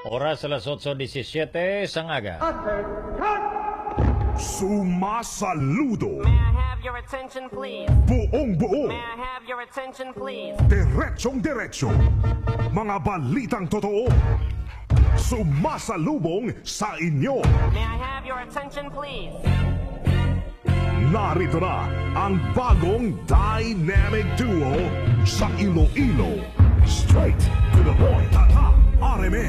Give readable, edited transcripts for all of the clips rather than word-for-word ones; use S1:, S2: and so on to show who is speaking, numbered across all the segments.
S1: Oras alas 8:17 sa ngaga.
S2: Sumasaludo.
S3: May I have your attention, please?
S2: Buong buo.
S3: May I have your attention, please?
S2: Diretsong diretsyo. Mga balitang totoo. Sumasalubong sa inyo.
S3: May I have your attention, please?
S2: Narito na ang bagong dynamic duo sa Iloilo. Straight to the point. Tatak RMN.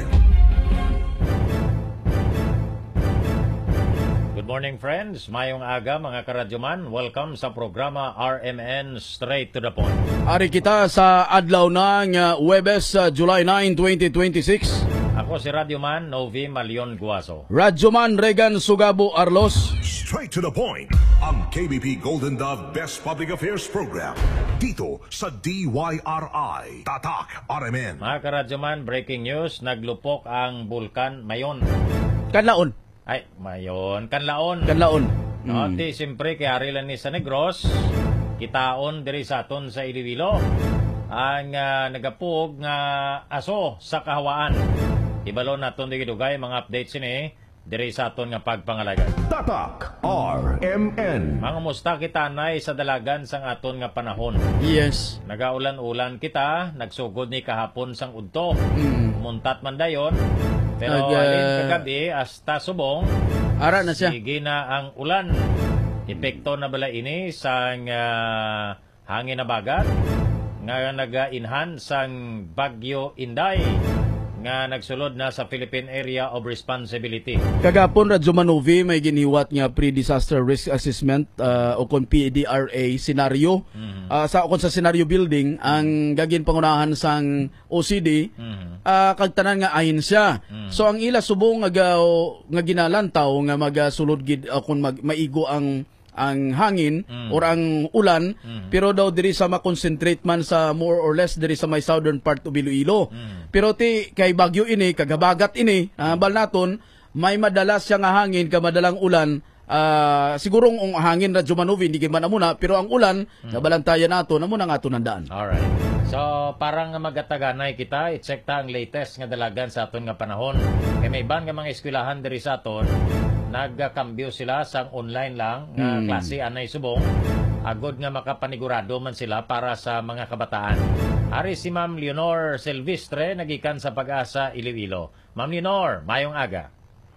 S1: Good morning friends, mayong aga mga karadyoman. Welcome sa programa RMN Straight to the Point.
S4: Ari kita sa adlaw ng Huwebes, July 9, 2026.
S1: Ako si Radyoman Novi Malion Guaso.
S4: Radyoman Regan Sugabo Arlos.
S2: Straight to the point. Ang KBP Golden Dove Best Public Affairs Program. Dito sa DYRI. Tatak RMN.
S1: Mga karadyoman, breaking news, naglupok ang bulkan Mayon.
S4: Kanlaon.
S1: Ay, Mayon, Kanlaon.
S4: Kanlaon.
S1: No, ti siyempre kay Arilan ni Sa Negros, kitaon diri sa aton sa Iloilo ang nagapug nga aso sa kahawaan. Ibalo naton di dugay mga updates ini diri sa aton nga pagpangalagad.
S2: Tatak RMN.
S1: Mga musta kita nay sa dalagan sang aton nga panahon.
S4: Yes.
S1: Nagaulan-ulan kita, nagsugod ni kahapon sang udto. Muntat man dayon. Pero alin kagabi hasta subong
S4: Ara na siya.
S1: sige na ang ulan. Epekto na bala ini sang hangin na bagat nga naga-enhance sang Bagyo Inday nga nagsulod na sa Philippine Area of Responsibility.
S4: Kagapon Radyo Manovi may giniwat nga pre-disaster risk assessment o kon PDRA scenario. Sa scenario building ang gagin pangunahan sang OCD kag tanan nga ahin siya. So ang ila subong nga ginalantaw nga magasulod gid kun maigo ang hangin or ang ulan, pero daw diri sa ma-concentrate man sa more or less diri sa may southern part of Iloilo. Pero ti kay Bagyo ini, kagabagat ini, bal naton may madalas siya nga hangin ka madalang ulan. Siguro ang hangin Radyo Manovi hindi man amuna, pero ang ulan nabalantayan nato namo nang ato nandaan.
S1: Alright. So parang magataganay kita, i-check ta ang latest nga dalagan sa aton nga panahon. Kay may iban nga mga eskwelahan diri sa aton nagkambyo sila sang online lang nga klase anay subong agod nga makapanigurado man sila para sa mga kabataan. Ari si Ma'am Leonor Silvestre nagikan sa Pag-asa Iloilo. Ma'am Leonor, mayong aga.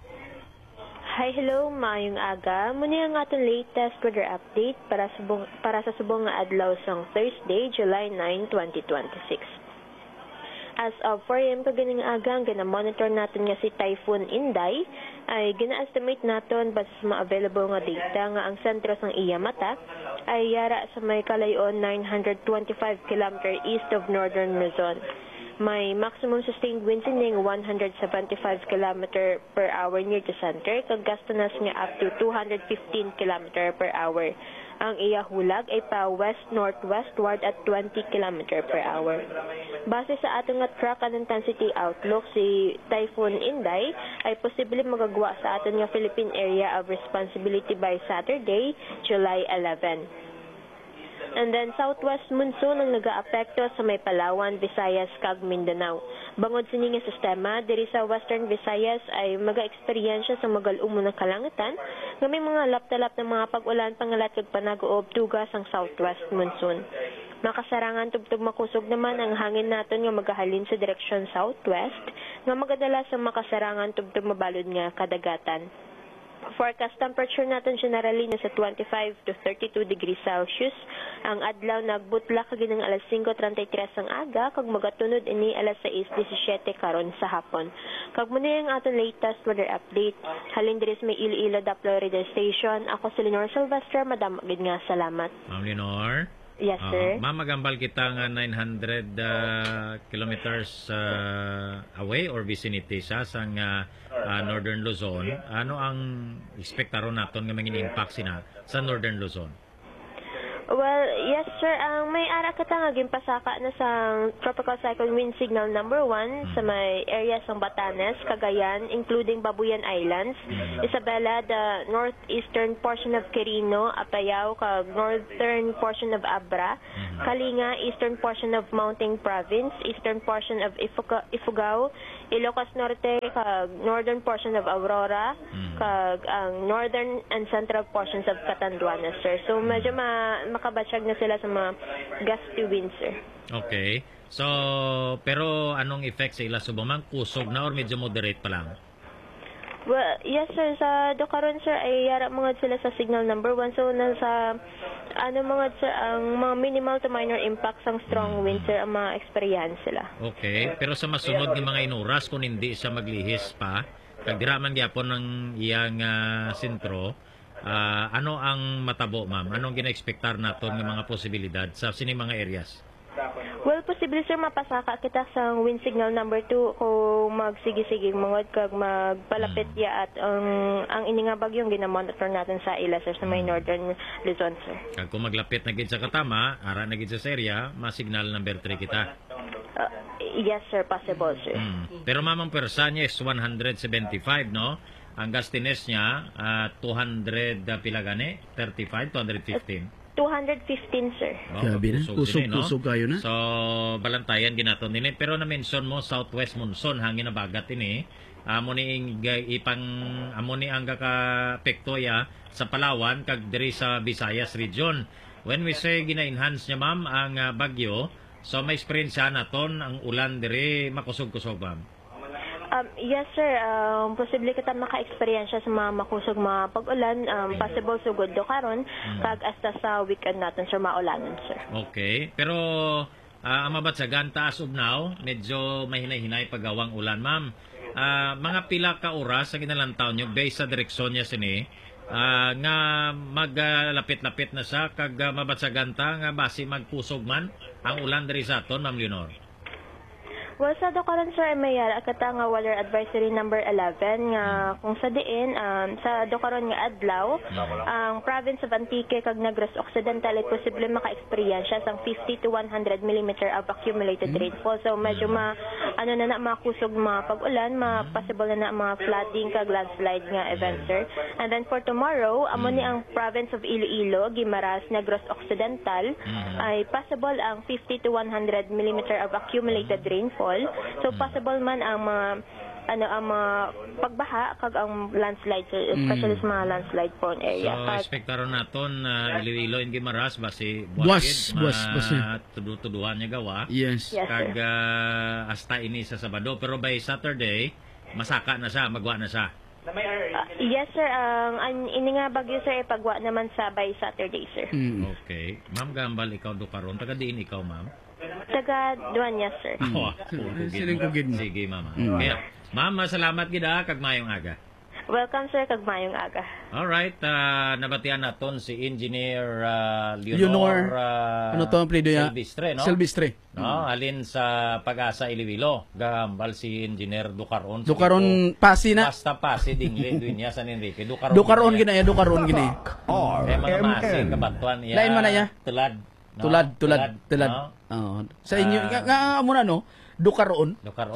S5: Hi, hello, maayong aga. Muna ang ating latest weather update para sa subong nga adlaw sang Thursday, July 9, 2026. As of 4 a.m. kaganing aga, ang gina-monitor natin nga si Typhoon Inday ay gina-estimate natin basta sa mga available nga data nga ang sentro sang iya mata ay yara sa may kalayon 925 km east of northern Luzon. May maximum sustained winds ining 175 km per hour near the center, kag gastanas nga up to 215 km per hour. Ang iya hulag ay pa west-northwestward at 20 km per hour. Base sa atong nga track and intensity outlook, si Typhoon Inday ay posible magagawa sa aton nga Philippine Area of Responsibility by Saturday, July 11. And then southwest monsoon ang nagaapekto sa may Palawan, Visayas, kag Mindanao. Bangod sa nga sistema, diri sa Western Visayas ay maga-eksperyensya sa magal-umo ng kalangitan nga may mga lap-talap ng mga pag-ulan pangalat kag panag-uob tugas ang southwest monsoon. Makasarangan tubtub makusog naman ang hangin naton nga magahalin sa direksyon southwest nga magadala sa makasarangan tubtub mabalod nga kadagatan. Forecast temperature natin generally nasa 25 to 32 degrees Celsius. Ang adlaw nagbutla kaginang alas 5:33 ang aga kag magatunod ini alas 6:17 karon sa hapon. Kag muna ang aton latest weather update. Halin diri sa may Iloilo Doppler Radio Station. Ako si Lenore Silvestre, madam gid nga salamat.
S1: Ma'am Leonor.
S5: Yes, sir.
S1: Ma'am, magambal kita nga 900 kilometers away or vicinity sa sang Northern Luzon. Ano ang ekspektaron naton nga maging impact sina sa Northern Luzon?
S5: Well, yes sir, ang may ara kita nga gimpasaka na sa tropical cyclone wind signal number 1 sa may area sang Batanes, Cagayan, including Babuyan Islands, Isabela, the northeastern portion of Quirino, Apayao, kag northern portion of Abra, Kalinga, eastern portion of Mountain Province, eastern portion of Ifugao, Ilocos Norte kag northern portion of Aurora kag ang northern and central portions of Catanduanes, sir. So medyo makabatsyag na sila sa mga gusty winds, sir.
S1: Okay. So, pero anong effect sa ila subong man? Kusog na or medyo moderate pa lang?
S5: Well, yes, sir. Sa Ducaron, sir, ay yara mga sila sa signal number 1. So, nasa, mga, sir, ang mga minimal to minor impacts ang strong wind, sir, ang mga experience sila.
S1: Okay. Pero sa masunod ng mga inuras, kung hindi siya maglihis pa, kagdiraman gyapon ng iyang sentro, ano ang matabo, ma'am? Anong gina-expectar naton ng mga posibilidad sa sini mga areas?
S5: Well, posible, sir, mapasaka kita sa wind signal number 2 kung magsigi-sigig mangod kag magpalapit ya at ang ini nga bagyong ginamonitor natin sa ila, sir, sa may northern Luzon, sir.
S1: Kag kung maglapit na gid sa katama, ara na gid sa area, ma-signal number 3 kita.
S5: Yes, sir, possible, sir.
S1: Pero ma'am, ang persa niya is 175, no? Ang gustiness niya, 200 pila gani? 35, 215.
S5: 215, sir.
S4: Grabe na. Kusog kayo na.
S1: So, balantayan ginaton din. Pero na-mention mo, southwest monsoon, hangin na bagat ini. Amo ni ang kakapektoya sa Palawan, kag diri sa Visayas region. When we say gina-enhance niya, ma'am, ang bagyo, so may experience naton ang ulan diri makusog-kusog, ma'am.
S5: Yes, sir. Posible kita maka-experience sa mga makusog mga pag-ulan. Possible sugod do karon kag hasta sa weekend natin, sir, maulanan, sir.
S1: Okay. Pero ang mabatsagan taas of now, medyo may hinay-hinay pagawang ulan, ma'am. Mga pila ka oras sa ginalantaw nyo based sa direksyon niya sini, nga maglapit-lapit na sa kag mabatsagan ta nga base magkusog man ang ulan diri sa aton, ma'am Leonor.
S5: Well, sa Ducaron, sir, may akata nga weather advisory number 11 nga kung sa diin sa Ducaron nga adlaw ang province of Antique kag Negros Occidental ay posible maka-experience sang 50 to 100 mm of accumulated rainfall. So medyo makusog mga pag-ulan, possible na mga flooding kag landslide nga event, sir. And then for tomorrow, amo ni ang province of Iloilo, Guimaras, Negros Occidental ay possible ang 50 to 100 mm of accumulated rainfall. So possible man ang mga pagbaha kag ang landslide, especially sa mga landslide prone area.
S1: So expectaron naton Iloilo and Guimaras base
S4: buwas
S1: tuduhan niya gawa.
S4: Yes.
S1: Kag hasta ini sa Sabado, pero by Saturday masaka na siya, magwa na siya.
S5: Yes, sir. Ini nga bagyo, sir, ipagwa naman sa by Saturday, sir.
S1: Okay. Ma'am Gambal, ikaw Ducaron, taga diin ikaw, ma'am?
S5: Taga Duanyas, sir.
S4: Siningkugid mo.
S1: Sige, ma'am. Okay. Ma'am, salamat gida kag mayong aga.
S5: Welcome, sir, kag mayong aga.
S1: Alright, nabatian naton si Engineer
S4: Leonor, ano to ang plido niya?
S1: Silvestre, no?
S4: Silvestre.
S1: No, alin sa Pag-asa Iloilo. Gambal si Engineer Ducaron.
S4: Ducaron pasi na.
S1: Basta pasi dinglin duin niya San Enrique.
S4: Ducaron ginaya, Ducaron ginaya.
S1: Eh mga masing kabatuan iya.
S4: Lain man na ya?
S1: Tulad. No?
S4: Tulad.
S1: No?
S4: Oh. Sa inyo nga muna no, Ducaron.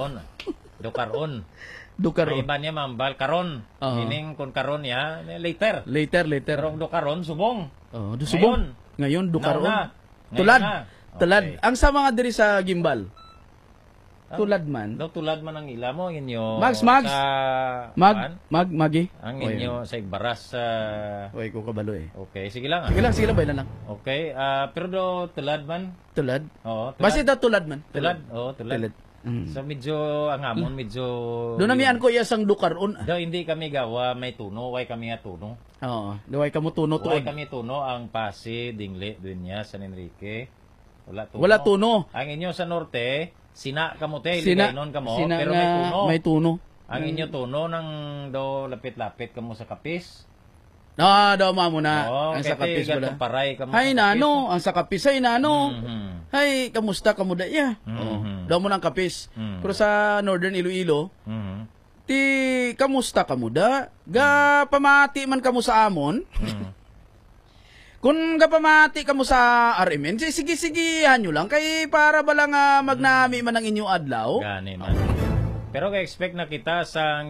S1: Ducaron.
S4: Ducaron.
S1: Iba niya mambal karon. Meaning kung karon ya later. Pero Ducaron subong.
S4: Oh, subong. Ngayon Ducaron.
S1: Tulad.
S4: Okay. Ang sa mga diri sa gimbal. Tulad man.
S1: Tulad man ang ila mo inyo.
S4: Magi.
S1: Ang inyo sa Igbaras.
S4: Oy ko kabalo eh.
S1: Okay, sige lang.
S4: Sige lang lang.
S1: Okay, pero tulad man.
S4: Tulad?
S1: Oo, tulad.
S4: Basta tulad man.
S1: Tulad. So medyo ang amon medyo
S4: doon namian ko iya sang Ducaron.
S1: Do hindi kami gawa may tuno, way kami tuno.
S4: Oo, duway kamo tuno
S1: Way kami tuno ang Pasig, Dingle, Dunya, San Enrique.
S4: Wala tuno.
S1: Ang inyo sa norte, sina kamote, ligaynon kamo, pero may tuno.
S4: May tuno.
S1: Ang inyo tuno nang do lapit-lapit kamo sa Kapis.
S4: Daw mo na.
S1: Ang
S4: sa Kapis wala.
S1: Paray kamo.
S4: Hay nano, ang sa Kapis ay nano. Hay, kamusta kamo da ya? Daw mo nang Kapis. Pero sa Northern Iloilo, ti kamusta kamo da? Ga pamati man kamo sa amon. Kung gapamati ka mo sa RMN, sige-sigihan nyo lang. Kay para ba lang magnami man ang inyong adlaw?
S1: Gani man. Pero ka-expect na kita sa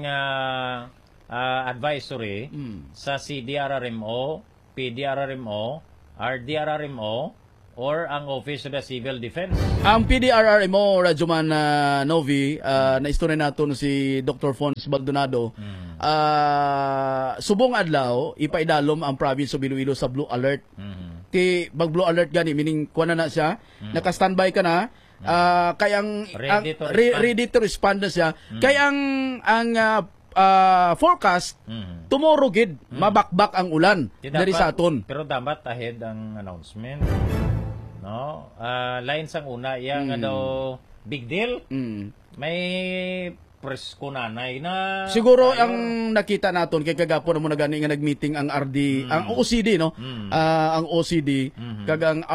S1: advisory sa CDRRMO, PDRRMO, RDRRMO, or ang Office of the Civil Defense.
S4: Ang PDRRMO, Radyoman Novi, na-istorya natin si Dr. Fons Baldonado, subong adlaw, ipaidalom ang province of Iloilo sa Blue Alert. Ti bag Blue Alert gani, meaning kuha na siya, naka-standby ka na, kayang ready to respond na siya. Kaya ang forecast, tomorrow gid, mabakbak ang ulan dari sa aton.
S1: Pero dapat ahead ang announcement. No? Line sang una, yang daw big deal. May presko nanay na
S4: siguro ang nakita naton kay kagapon mo na gani nga nagmeeting ang RD, ang OCD, no? Ang OCD kag ang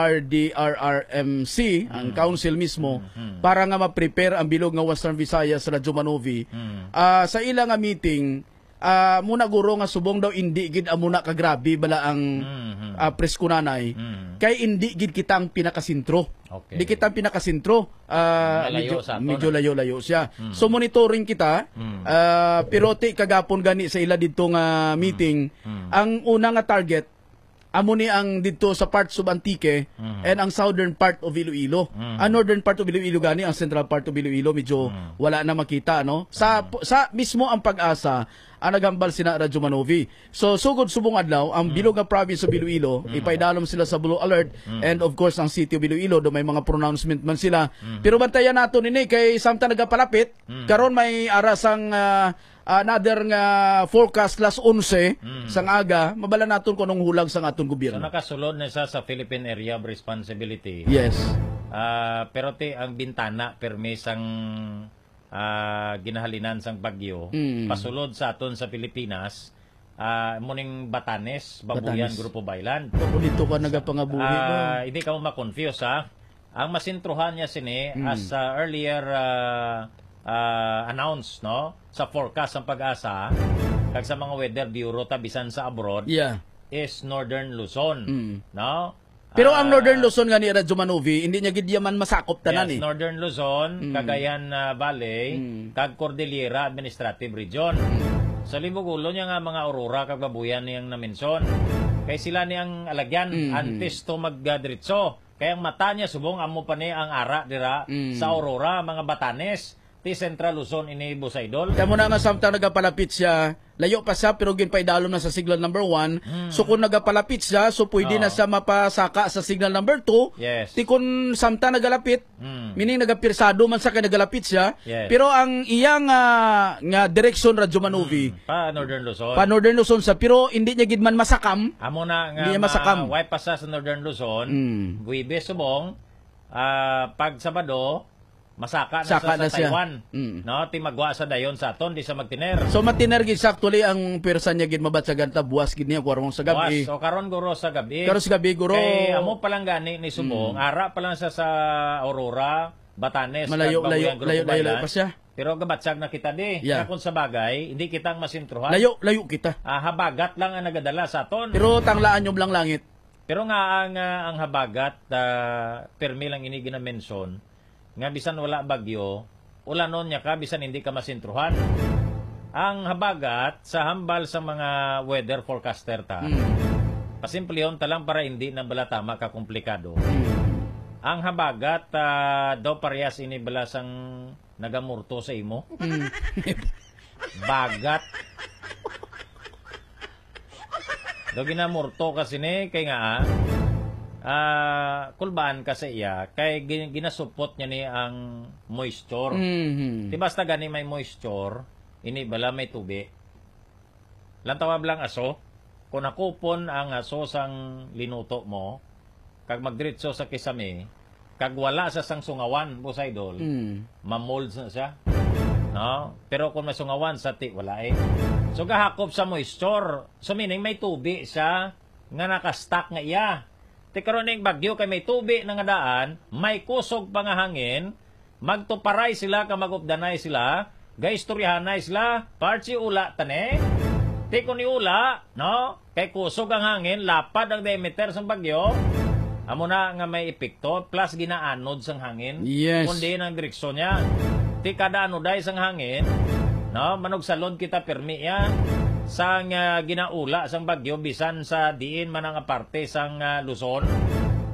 S4: RDRRMC, ang council mismo, para nga ma-prepare ang bilog nga Western Visayas Radyo Manovi. Sa ila nga meeting, muna guro nga subong daw hindi gid amuna ka grabe bala ang presko nanay. Kay hindi gid kita ang pinakasentro.
S1: Okay.
S4: Di kita ang pinakasentro. Medyo layo-layo siya. So monitoring kita, pero ti kagapon gani sa ila dito nga meeting, ang una nga target amo ni ang dito sa parts of Antique and ang southern part of Iloilo. Ang northern part of Iloilo gani, ang central part of Iloilo medyo wala na makita, no? Sa mismo ang Pag-asa ang naghambal sina Radyo Manovi. So sugod subong adlaw ang bilog nga province of Iloilo, ipaidalom sila sa Blue Alert, and of course ang city of Iloilo do may mga pronouncement man sila. Pero bantayan nato nini kay samtang nagapalapit, karon may arasang another nga forecast last 11 sang aga, mabala naton kung anong hulag sang aton gobyerno.
S1: So nakasulod na siya sa Philippine Area of Responsibility.
S4: Yes.
S1: Pero ang bintana permi sang ginahalinan sang bagyo, pasulod sa aton sa Pilipinas, muning Batanes, Babuyan, Grupo Baylan.
S4: Dito ka nagapangabuhi ba?
S1: Hindi ka mo ma-confuse, ha? Ang masintruhan niya sini, as earlier announced, no? Sa forecast ng Pag-asa, kag sa mga weather bureau tabisan sa abroad, is Northern Luzon, no?
S4: Pero ang Northern Luzon nga ni Radyo Manovi, hindi niya gid yaman masakop tanan
S1: yes, Northern Luzon, Cagayan Valley, kag Cordillera Administrative Region. Sa limugulo niya nga mga Aurora kag Babuyan niyang na-mention. Kay sila niyang alagyan antes to magdiretso. Kaya ang mata niya subong amo pa ni ang ara dira sa Aurora, mga Batanes, ti Central Luzon ini Busaydol.
S4: Kaya mo na nga samtang nagapalapit siya, layo pa siya pero ginpaidalom na sa signal number 1. So kung nagapalapit siya, so pwede na siya mapasaka sa signal number 2.
S1: Yes.
S4: Ti kung samtang nagalapit, meaning nagapirsado man sa kay nagalapit siya.
S1: Yes.
S4: Pero ang iyang nga direksyon Radyo Manovi,
S1: pa Northern Luzon.
S4: Pa Northern Luzon sa pero hindi niya gid man masakam.
S1: Amo na nga
S4: hindi niya masakam.
S1: Wipe pa sa Northern Luzon. Buwibes subong pag Sabado masaka na sa Taiwan. No, ti magwa sa dayon sa aton di sa magtiner.
S4: So matiner gid saktuloy ang persa niya gid mabatsagan ta buwas gid niya kwarong sa gabi.
S1: So karon guro sa gabi.
S4: Karon sa gabi guro.
S1: Kay amo pa lang gani ni subong, ara pa lang sa Aurora, Batanes,
S4: malayo pa siya.
S1: Pero gabatsag na kita di.
S4: Yeah.
S1: Kung sa bagay, hindi kitang masintruhan.
S4: Layo kita.
S1: Habagat lang ang nagadala sa aton.
S4: Pero tanglaan yung lang langit.
S1: Pero nga ang habagat, permi lang ini ginamention, nga bisan wala bagyo, ulanon niya ka, bisan hindi ka masintruhan. Ang habagat, sa hambal sa mga weather forecaster ta, pasimple yun talang para hindi na bala tama ka komplikado. Ang habagat, daw parehas ini bala sang nagamurto sa imo. Bagat. Daw ginamurto kasi ni, kay nga kulbaan ka sa iya kay ginasupot niya ni ang moisture. Di basta gani may moisture, ini bala may tubi. Lantawab lang aso, kung nakupon ang aso sang linuto mo, kag magdiretso sa kisame, kag wala sa sang sungawan, Busaydol, mamold na siya. No? Pero kung masungawan sa wala eh. So gahakop sa moisture, so meaning may tubi siya nga nakastack nga iya. Ti karon ning bagyo kay may tubi na nga daan, may kusog pa nga hangin, magtuparay sila ka magupdanay sila, gaistoryahanay sila, parchi ula tane. Ti kun ula, no? Kay kusog ang hangin, lapad ang diameter sang bagyo. Amo na nga may epekto plus ginaanod sang hangin.
S4: Yes.
S1: Kundi ang direksyon niya. Ti kada anoday sang hangin, no? Manog salon kita permi ya. Sang ginaula sang bagyo bisan sa diin man ang parte sang Luzon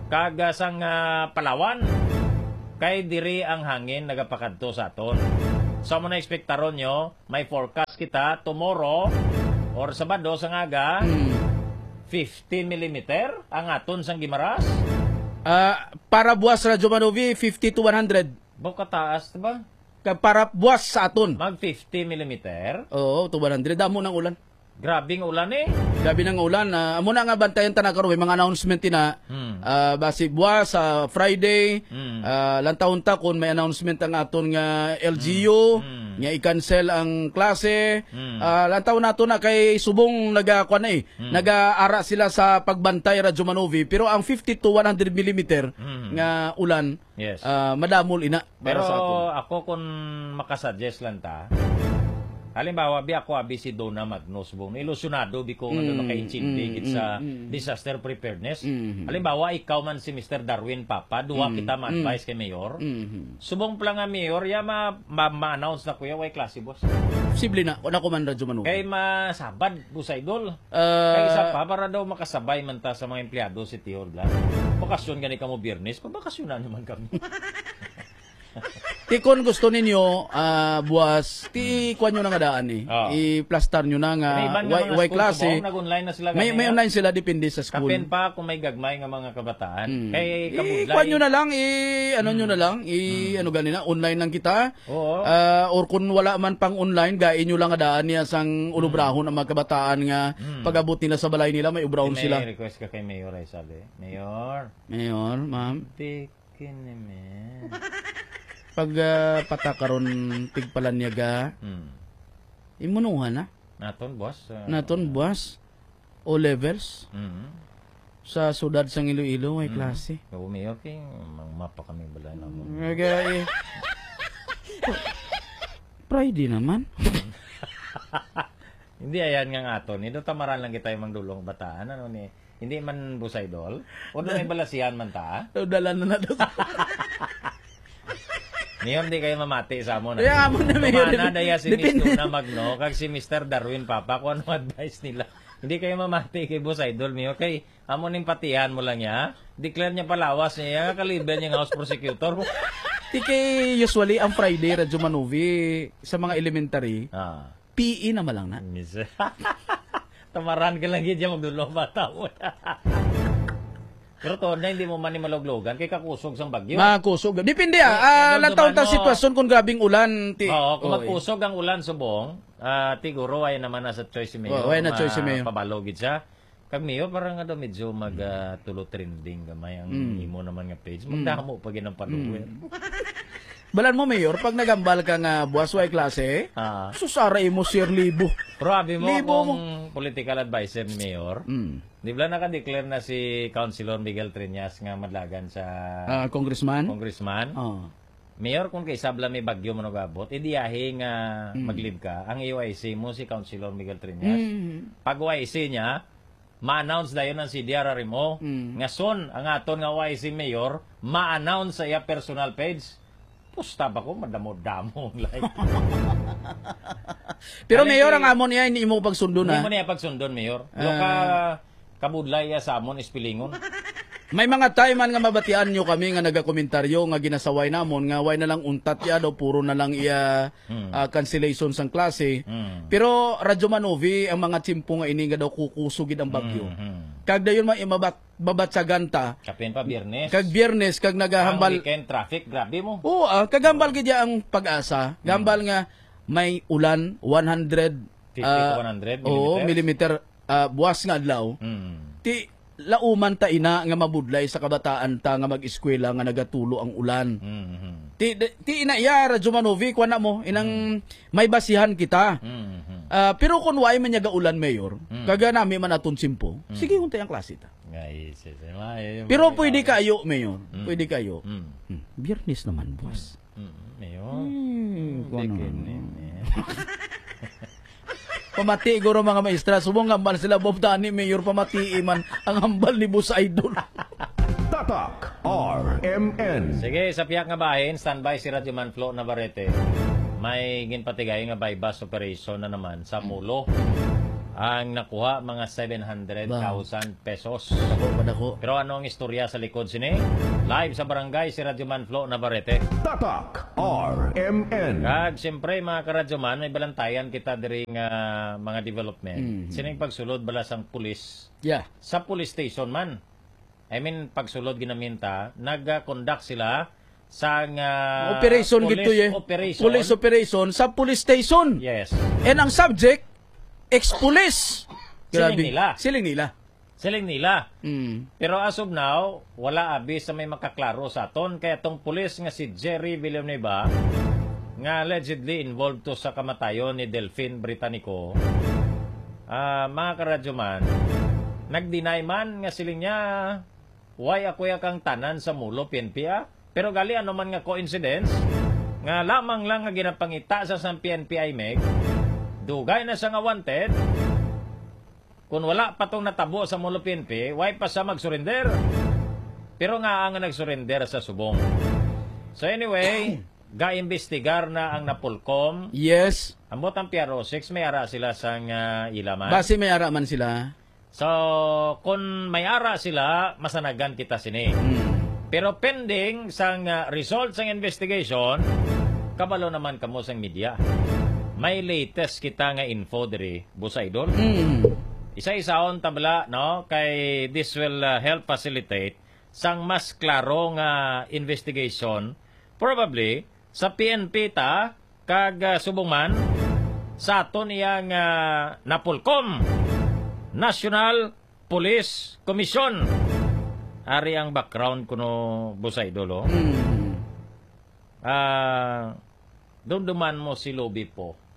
S1: kagasang Palawan. Kay diri ang hangin nagapakadto sa aton. So mo na ekspektaron nyo, may forecast kita tomorrow or Sabado sa ngaga, 50 mm ang aton sang Gimaras.
S4: Para buwas Radyo Manovi, 50 to 100.
S1: Baka taas, diba?
S4: Para buwas sa aton.
S1: Mag 50 mm.
S4: Oo, to 100. Damo ng ulan.
S1: Grabing ulan eh.
S4: Gabi ng ulan. Amo na nga bantayan ta na karon mga announcement na basi buwas sa Friday. Lantawon ta kun may announcement ang aton nga LGU nga i-cancel ang klase. Lantawon nato na kay subong nag-aara sila sa pagbantay Radyo Manovi pero ang 50 to 100 mm nga ulan
S1: Yes.
S4: madamol ina
S1: Pero
S4: para sa aton.
S1: ako kung makasuggest lang ta, halimbawa, abi si Donna Magnos bong ilusyonado ko nga makaintindi sa disaster preparedness. Halimbawa, ikaw man si Mr. Darwin Papa, duwa kita ma-advise kay Mayor. Subong pala nga Mayor, ya ma-announce na kuya, way klase boss.
S4: Posible na, ko man Radyo Manovi.
S1: Kay masabad, busaydol. Kay isa pa, para daw makasabay man ta sa mga empleyado si Tior Blas. Bakasyon gani ka mo Biyernes, pabakasyonan naman kami.
S4: Ti kon gusto ninyo buwas ti kuan nyo na nga daan i-plaster nyo na nga way klase.
S1: Nag-online na sila.
S4: May online sila depende sa school.
S1: Kapen pa kung may gagmay nga mga kabataan. Kay kabudlay.
S4: Kuan nyo na lang nyo na lang ano ganina online lang kita.
S1: Oo.
S4: Or kung wala man pang online gain nyo lang nga daan niya sang ulubrahon ang mga kabataan nga pag-abot nila sa balay nila may ubrahon sila.
S1: May request ka kay Mayor Aizal Mayor,
S4: ma'am.
S1: Tikin men.
S4: Pag patakaron tigpalanyaga, imunuhan na. Naton boss. O levels. Sa sudad sang Iloilo, may klase.
S1: Kung Mayor, mapa kami balay na mo.
S4: Friday naman.
S1: Hindi ayan nga aton. Ito tamaran lang kita yung dulong bataan. Ano ni? Hindi man busaydol. O doon may balasihan man ta.
S4: Dala na doon.
S1: Ngayon di kayo mamati sa amo na.
S4: Kaya amo na Mayor.
S1: Kumana daya si Mr. na Magno, kag si Mr. Darwin Papa, kung ano advice nila. Hindi kayo mamati kay Boss Idol Mayor. Kay amo ning patihan mo lang niya. Declare niya palawas niya. Kaliban niya house prosecutor.
S4: Tiki usually ang Friday Radyo Manovi sa mga elementary. PE na malang na.
S1: Tamaran ka lang yun dyan magdulong bata mo. Pero to na hindi mo man ni maloglogan kay kakusog sang bagyo.
S4: Makusog. Depende lantaw ta sitwasyon kung grabing ulan
S1: Oo, kung magkusog ang ulan subong, tiguro ay naman na sa choice si Mayor.
S4: Ay na choice si Mayor.
S1: Pabalogid siya. Kag Mayor parang nga daw medyo tulo trending gamay ang imo naman nga page. Magdamo pag ang follower.
S4: Balan mo Mayor, pag nagambal ka nga buwas way klase, susara mo sir libo.
S1: Probi mo kung political advisor ni Mayor. Di ba naka-declare na si Councilor Miguel Triñas nga madlagan sa
S4: congressman?
S1: Mayor, kung kay sabla may bagyo mo nagabot, idiyahe nga maglib ka. Ang UIC mo si Councilor Miguel Triñas. Pag UIC niya, ma-announce dayon ng CDRR mo. Nga son, ang aton nga UIC Mayor, ma-announce sa iya personal page. Pusta ba ko, madamo-damo like.
S4: Pero Mayor, ang amon niya, hindi mo pagsundon
S1: Hindi mo niya pagsundon, Mayor. Kabudlay sa amon ispilingon.
S4: May mga time man nga mabatian nyo kami nga nagakomentaryo nga ginasaway namon nga way na lang untat ya daw puro na lang iya cancellation sang klase. Pero Radyo Manovi ang mga timpo nga ini nga daw kukusugid ang bagyo. Kag dayon man mabatsagan ta.
S1: Kapin pa Biyernes.
S4: Kag Biyernes kag nagahambal.
S1: Ang weekend traffic grabe mo.
S4: Oo, kagambal gid ang pag-asa. Gambal nga may ulan 100
S1: 50 to 100
S4: millimeter buwas nga adlaw. Ti lauman ta ina nga mabudlay sa kabataan ta nga mag-eskwela nga nagatulo ang ulan. Ti ina iya Radyo Manovi kuan na mo inang may basihan kita. Pero kung way man yaga ulan Mayor, kaga nami man aton simpo. Sige untay ang klase ta. Pero pwede kayo Mayor, pwede kayo. Biyernes naman boss.
S1: Mayor.
S4: Pamati guro mga maestra, subong hambal sila Bob Tani, Mayor pamati man ang hambal ni Boss Idol.
S2: Tatak RMN.
S1: Sige, sa piyak nga bahin, standby si Radyo Manflo Navarrete. May ginpatigay nga bypass operation na naman sa Mulo. Ang nakuha mga 700,000 pesos.
S4: Padako.
S1: Pero ano ang istorya sa likod sini? Live sa barangay si Radyoman Flo Navarrete.
S2: Tatak RMN.
S1: Kag siyempre mga karadyoman, may balantayan kita diri nga mga development. Sining pagsulod balas ang pulis
S4: Yeah.
S1: sa police station man. I mean pagsulod ginaminta, nag-conduct sila sa
S4: Operation
S1: police
S4: gito
S1: operation.
S4: Police operation sa police station.
S1: Yes.
S4: And ang subject ex-police.
S1: Siling nila.
S4: Mm.
S1: Pero as of now, wala abis sa may makaklaro sa aton. Kaya tong pulis nga si Jerry Villanueva, nga allegedly involved to sa kamatayon ni Delphine Britannico, mga karadyoman, nag-deny man nga siling niya, why ako kang tanan sa mulo PNP Pero gali ano man nga coincidence, nga lamang lang nga ginapangita sa PNP Meg, dugay na siya nga wanted. Kung wala pa tong natabo sa mulo PNP, why pa siya mag-surrender? Pero nga ang nag-surrender sa subong. So anyway, ga-imbestigar na ang Napolcom.
S4: Yes.
S1: Ambot ang PRO6, may ara sila sa ilaman.
S4: Base may ara man sila.
S1: So, kung may ara sila, masanagan kita sini. Pero pending sang results ng investigation, kabalo naman kamo sang media. May latest kita nga info diri, Boss Idol. Isa-isaon tabla, no? Kay this will help facilitate sang mas klaro nga investigation. Probably, sa PNP ta, kag subong man, sa aton iyang Napolcom, National Police Commission. Ari ang background kuno, Boss Idol, oh. Dumduman mo si Lobby po.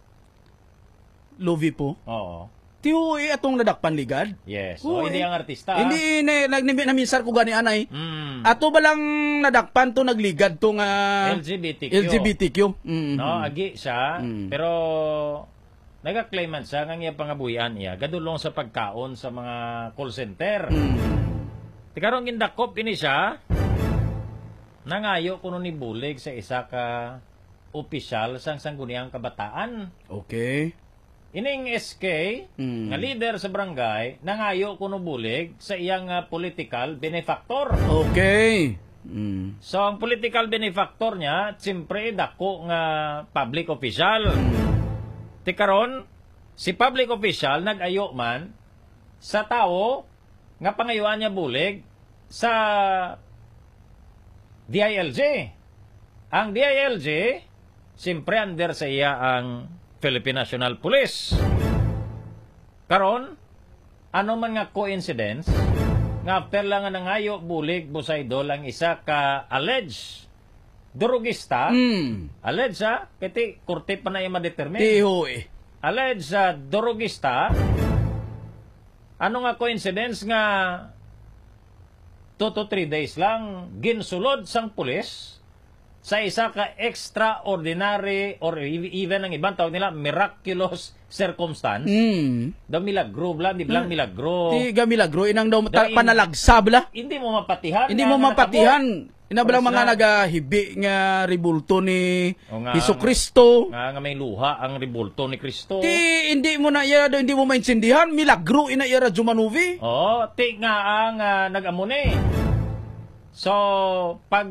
S4: Lovi po.
S1: Oo.
S4: Tiyo atong nadakpan ligad.
S1: Yes. O, hindi ang artista.
S4: Hindi naminsar ko gani anay.
S1: Mm.
S4: Ato ba lang nadakpan to nagligad to nga LGBTQ.
S1: No, agi siya. Pero nag-claim man siya nga iya pangabuyan iya gadulong sa pagkaon sa mga call center. Tikarong gindakop ini siya. Nangayo kuno ni bulig sa isa ka opisyal sang sangguniang kabataan.
S4: Okay.
S1: Ining SK, nga leader sa barangay, nangayo kuno bulig sa iyang political benefactor.
S4: Okay.
S1: So, ang political benefactor niya, siyempre, dako nga public official. Tikaron, si public official nag-ayo man sa tao nga pangayuan niya bulig sa DILG. Ang DILG, siyempre, under sa iya ang Philippine National Police. Karon, ano man nga coincidence, nga after lang nga nangayo bulig, Boss Idol, ang isa ka alleged durugista, alleged kiti korte pa na yung ma-determine. Alleged durugista, ano nga coincidence nga 2 to 3 days lang ginsulod sang pulis sa isa ka extraordinary or even ang ibang tawag nila miraculous circumstance. Daw milagro bla, di blang milagro.
S4: Di ga milagro inang daw panalagsab la.
S1: Hindi mo mapatihan.
S4: Hindi mo mapatihan. Inabalang mga nagahibi nga ribulto ni Jesucristo.
S1: Nga may luha ang ribulto ni Kristo.
S4: Ti hindi mo na iya hindi mo maintindihan milagro ina iya Radyo Manuvi.
S1: Oh, ti nga ang nag-amune. So pag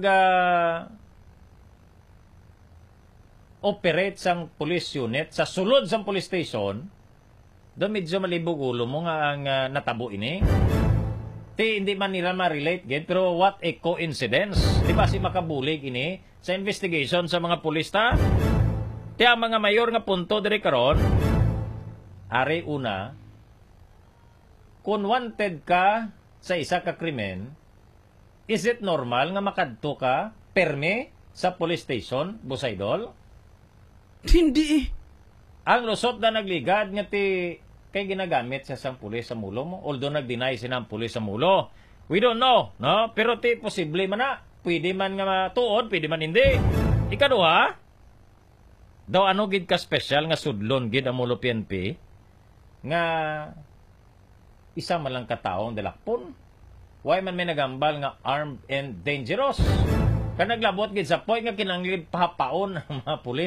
S1: operate sang police unit sa sulod sang police station, do medyo malibog ulo mo nga ang natabo ini. Ti hindi man nila ma-relate gid, pero what a coincidence. Di ba si makabulig ini sa investigation sa mga pulis ta? Ti ang mga mayor nga punto diri karon, ari una, kung wanted ka sa isa ka krimen, is it normal nga makadto ka perme sa police station, Boss Idol?
S4: Hindi.
S1: Ang lusot na nagligad nga ti kay ginagamit sa sang pulis sa mulo mo. Although nag-deny sinang pulis sa mulo. We don't know, no? Pero ti posible man na. Pwede man nga matuod, pwede man hindi. Ikaduha, daw ano gid ka special nga sudlon gid ang mulo PNP nga isa man lang kataong dalakpon. Why man may nagambal nga armed and dangerous? Kaya naglabot gid sa point nga kinanglig pahapaon ang mga pulis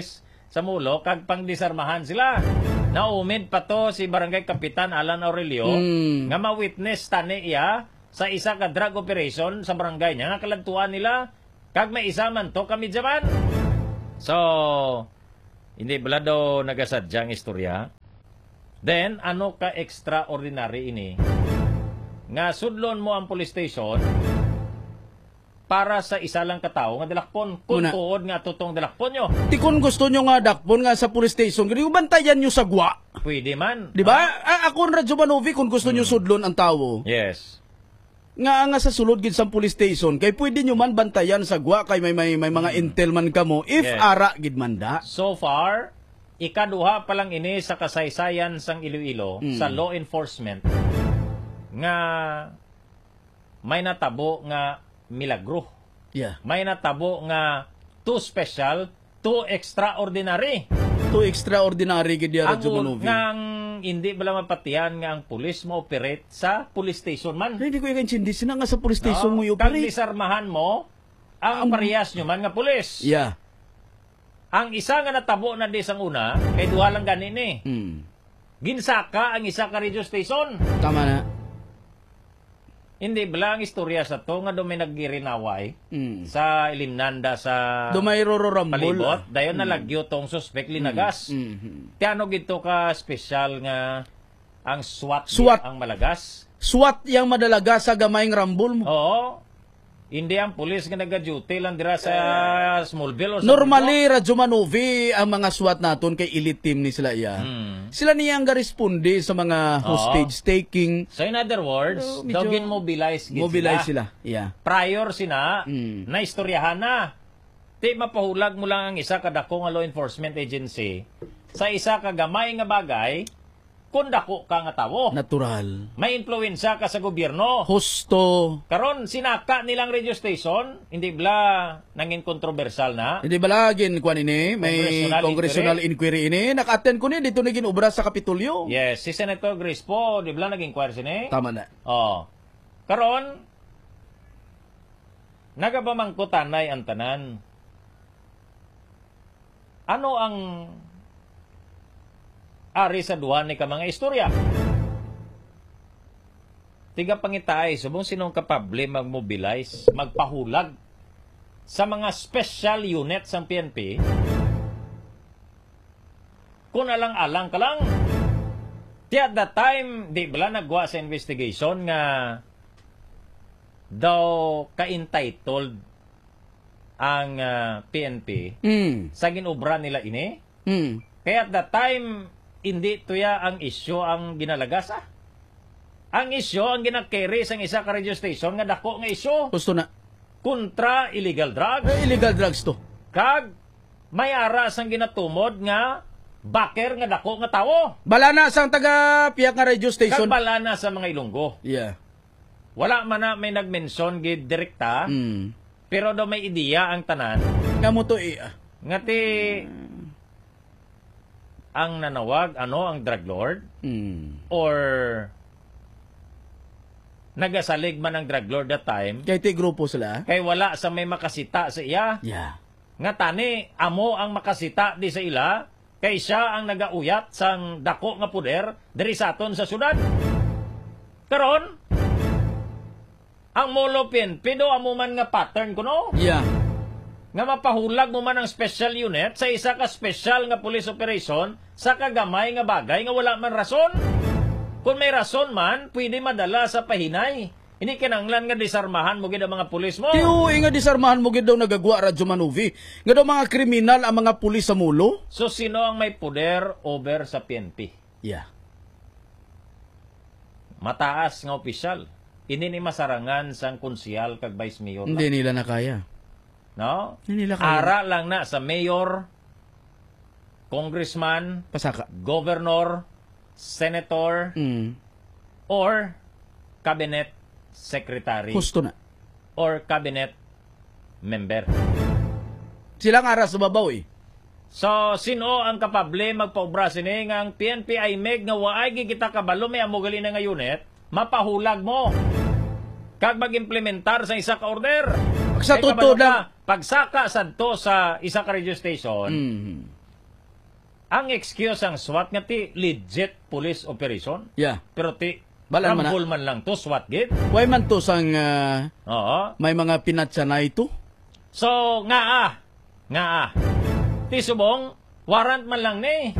S1: sa Mulo kag pangdisarmahan sila. Naumid pa to si Barangay Kapitan Alan Aurelio nga ma-witness tani iya sa isa ka drug operation sa barangay niya nga kaladtuan nila kag may isa man to kami jaman. So, hindi bala daw nagasadyang istorya. Then, ano ka extraordinary ini? Nga sudlon mo ang police station para sa isa lang katao nga dalakpon. Kung
S4: Una.
S1: tuod nga tutong dalakpon nyo.
S4: Ti kung gusto nyo nga dakpon nga sa police station, gani bantayan nyo sa gwa.
S1: Pwede man.
S4: Di ba? Ako ang Radyo Manovi kung gusto nyo sudlon ang tao.
S1: Yes.
S4: Nga sa sulod gid sa police station kay pwede nyo man bantayan sa gwa kay may mga intel man kamo if
S1: Yes.
S4: ara gid man da.
S1: So far, ikaduha pa lang ini sa kasaysayan sang Iloilo sa law enforcement nga may natabo nga milagro.
S4: Yeah.
S1: May natabo nga too special, too extraordinary.
S4: To extraordinary gid ya Radyo Manovi.
S1: Ngang hindi bala mapatiyan nga ang pulis mo-operate sa police station man.
S4: Hindi ko ikintindi sina nga sa police station mo
S1: Kag
S4: i-operate.
S1: disarmahan mo ang parehas nyo man nga pulis.
S4: Yeah.
S1: Ang isa nga natabo na di sang una, kay duha lang ganin eh. Ginsaka ang isa ka radio station.
S4: Tama na.
S1: Hindi bala ang istorya sa to nga do may naggirinaway sa Ilimnanda sa
S4: Dumay rororambol.
S1: palibot. Dayon nalagyo tong suspect linagas. Tiano gito ka special nga ang SWAT,
S4: SWAT.
S1: ang malagas.
S4: SWAT yang madalaga sa gamayng rambol mo.
S1: Oo. Hindi ang pulis nga nag-duty lang dira sa Smallville o sa
S4: Normally, Radyo Manovi, ang mga SWAT naton kay elite team ni sila iya. Sila niya ang garesponde sa mga hostage taking.
S1: So in other words,
S4: medyo
S1: daw gin-mobilize gid
S4: Mobilize sila. Yeah.
S1: Prior sina, na istoryahan na. Di mapahulag mo lang ang isa kadako nga law enforcement agency sa isa ka gamay nga bagay kung dako ka nga tawo.
S4: Natural.
S1: May influensya ka sa gobyerno.
S4: Husto.
S1: Karon sinaka nilang radio station, hindi bla nangin kontrobersal na.
S4: Hindi ba lagin kuan ini? May congressional inquiry ini. Naka-attend ko ni dito naging obra sa Kapitolyo.
S1: Yes, si Senator Grispo, di bla naging inquire sini.
S4: Tama na.
S1: Oh. Karon nagabamangkutanay ang tanan. Ano ang ari sa duha ni ka mga istorya? Tiga pangitay, subong sinong kapable mag-mobilize, magpahulag sa mga special units ng PNP kung alang-alang ka lang. At that time, di bala nagwa sa investigation nga daw ka-entitled ang PNP sa ginobra nila ini. Kaya at that time, hindi tuya ang isyo ang ginalagas Ang isyo ang ginakerry sa isa ka radio station nga dako nga isyo
S4: Gusto na.
S1: kontra illegal drugs.
S4: Illegal drugs to.
S1: Kag may aras ang ginatumod nga baker nga dako nga tawo.
S4: Bala na sang taga piyak nga radio
S1: Kag
S4: station.
S1: bala na sa mga Ilonggo.
S4: Yeah.
S1: Wala man na may nagmention gid direkta, pero daw may ideya ang tanan
S4: Nga mo to
S1: nga ti ang nanawag ang drug lord or nagasalig man ang drug lord that time
S4: Kay ti grupo sila.
S1: kay wala sa may makasita sa iya
S4: Yeah.
S1: nga tani amo ang makasita di sa ila kay siya ang nagauyat sang dako nga puder diri sa aton sa syudad. Karon ang molo PNP do amo man nga pattern kuno
S4: Yeah.
S1: nga mapahulag mo man ang special unit sa isa ka special nga police operation sa kagamay nga bagay nga wala man rason. Kung may rason man, pwede madala sa pahinay. Hindi kinanglan nga disarmahan mo gid ang mga pulis mo.
S4: Tiyo nga disarmahan mo gid daw nagagwa Radyo Manovi. Nga daw mga kriminal ang mga pulis sa Mulo.
S1: So sino ang may poder over sa PNP?
S4: Yeah.
S1: Mataas nga opisyal. Ini ni masarangan sang konsyal kag vice mayor.
S4: Hindi nila na kaya.
S1: No?
S4: Hindi nila kaya.
S1: Ara lang na sa mayor, congressman,
S4: Pasaka.
S1: governor, senator, or cabinet secretary,
S4: Gusto na.
S1: or cabinet member.
S4: Sila nga aras sa babaw
S1: So, sino ang kapable magpaubra sini nga ang PNP ay meg nga waay kita kabalo may amugali na nga unit, mapahulag mo. Kag mag-implementar sa isa ka order.
S4: Sa
S1: Kay
S4: totoo
S1: kabalo
S4: lang.
S1: ka, pagsaka sadto sa isa ka radio station, ang excuse ang SWAT nga ti legit police operation.
S4: Yeah.
S1: Pero ti
S4: Balan man na.
S1: rambol man lang to SWAT gate.
S4: Way man to sang
S1: Oo.
S4: may mga pinatsanay to.
S1: So, nga Ti subong, warrant man lang ni.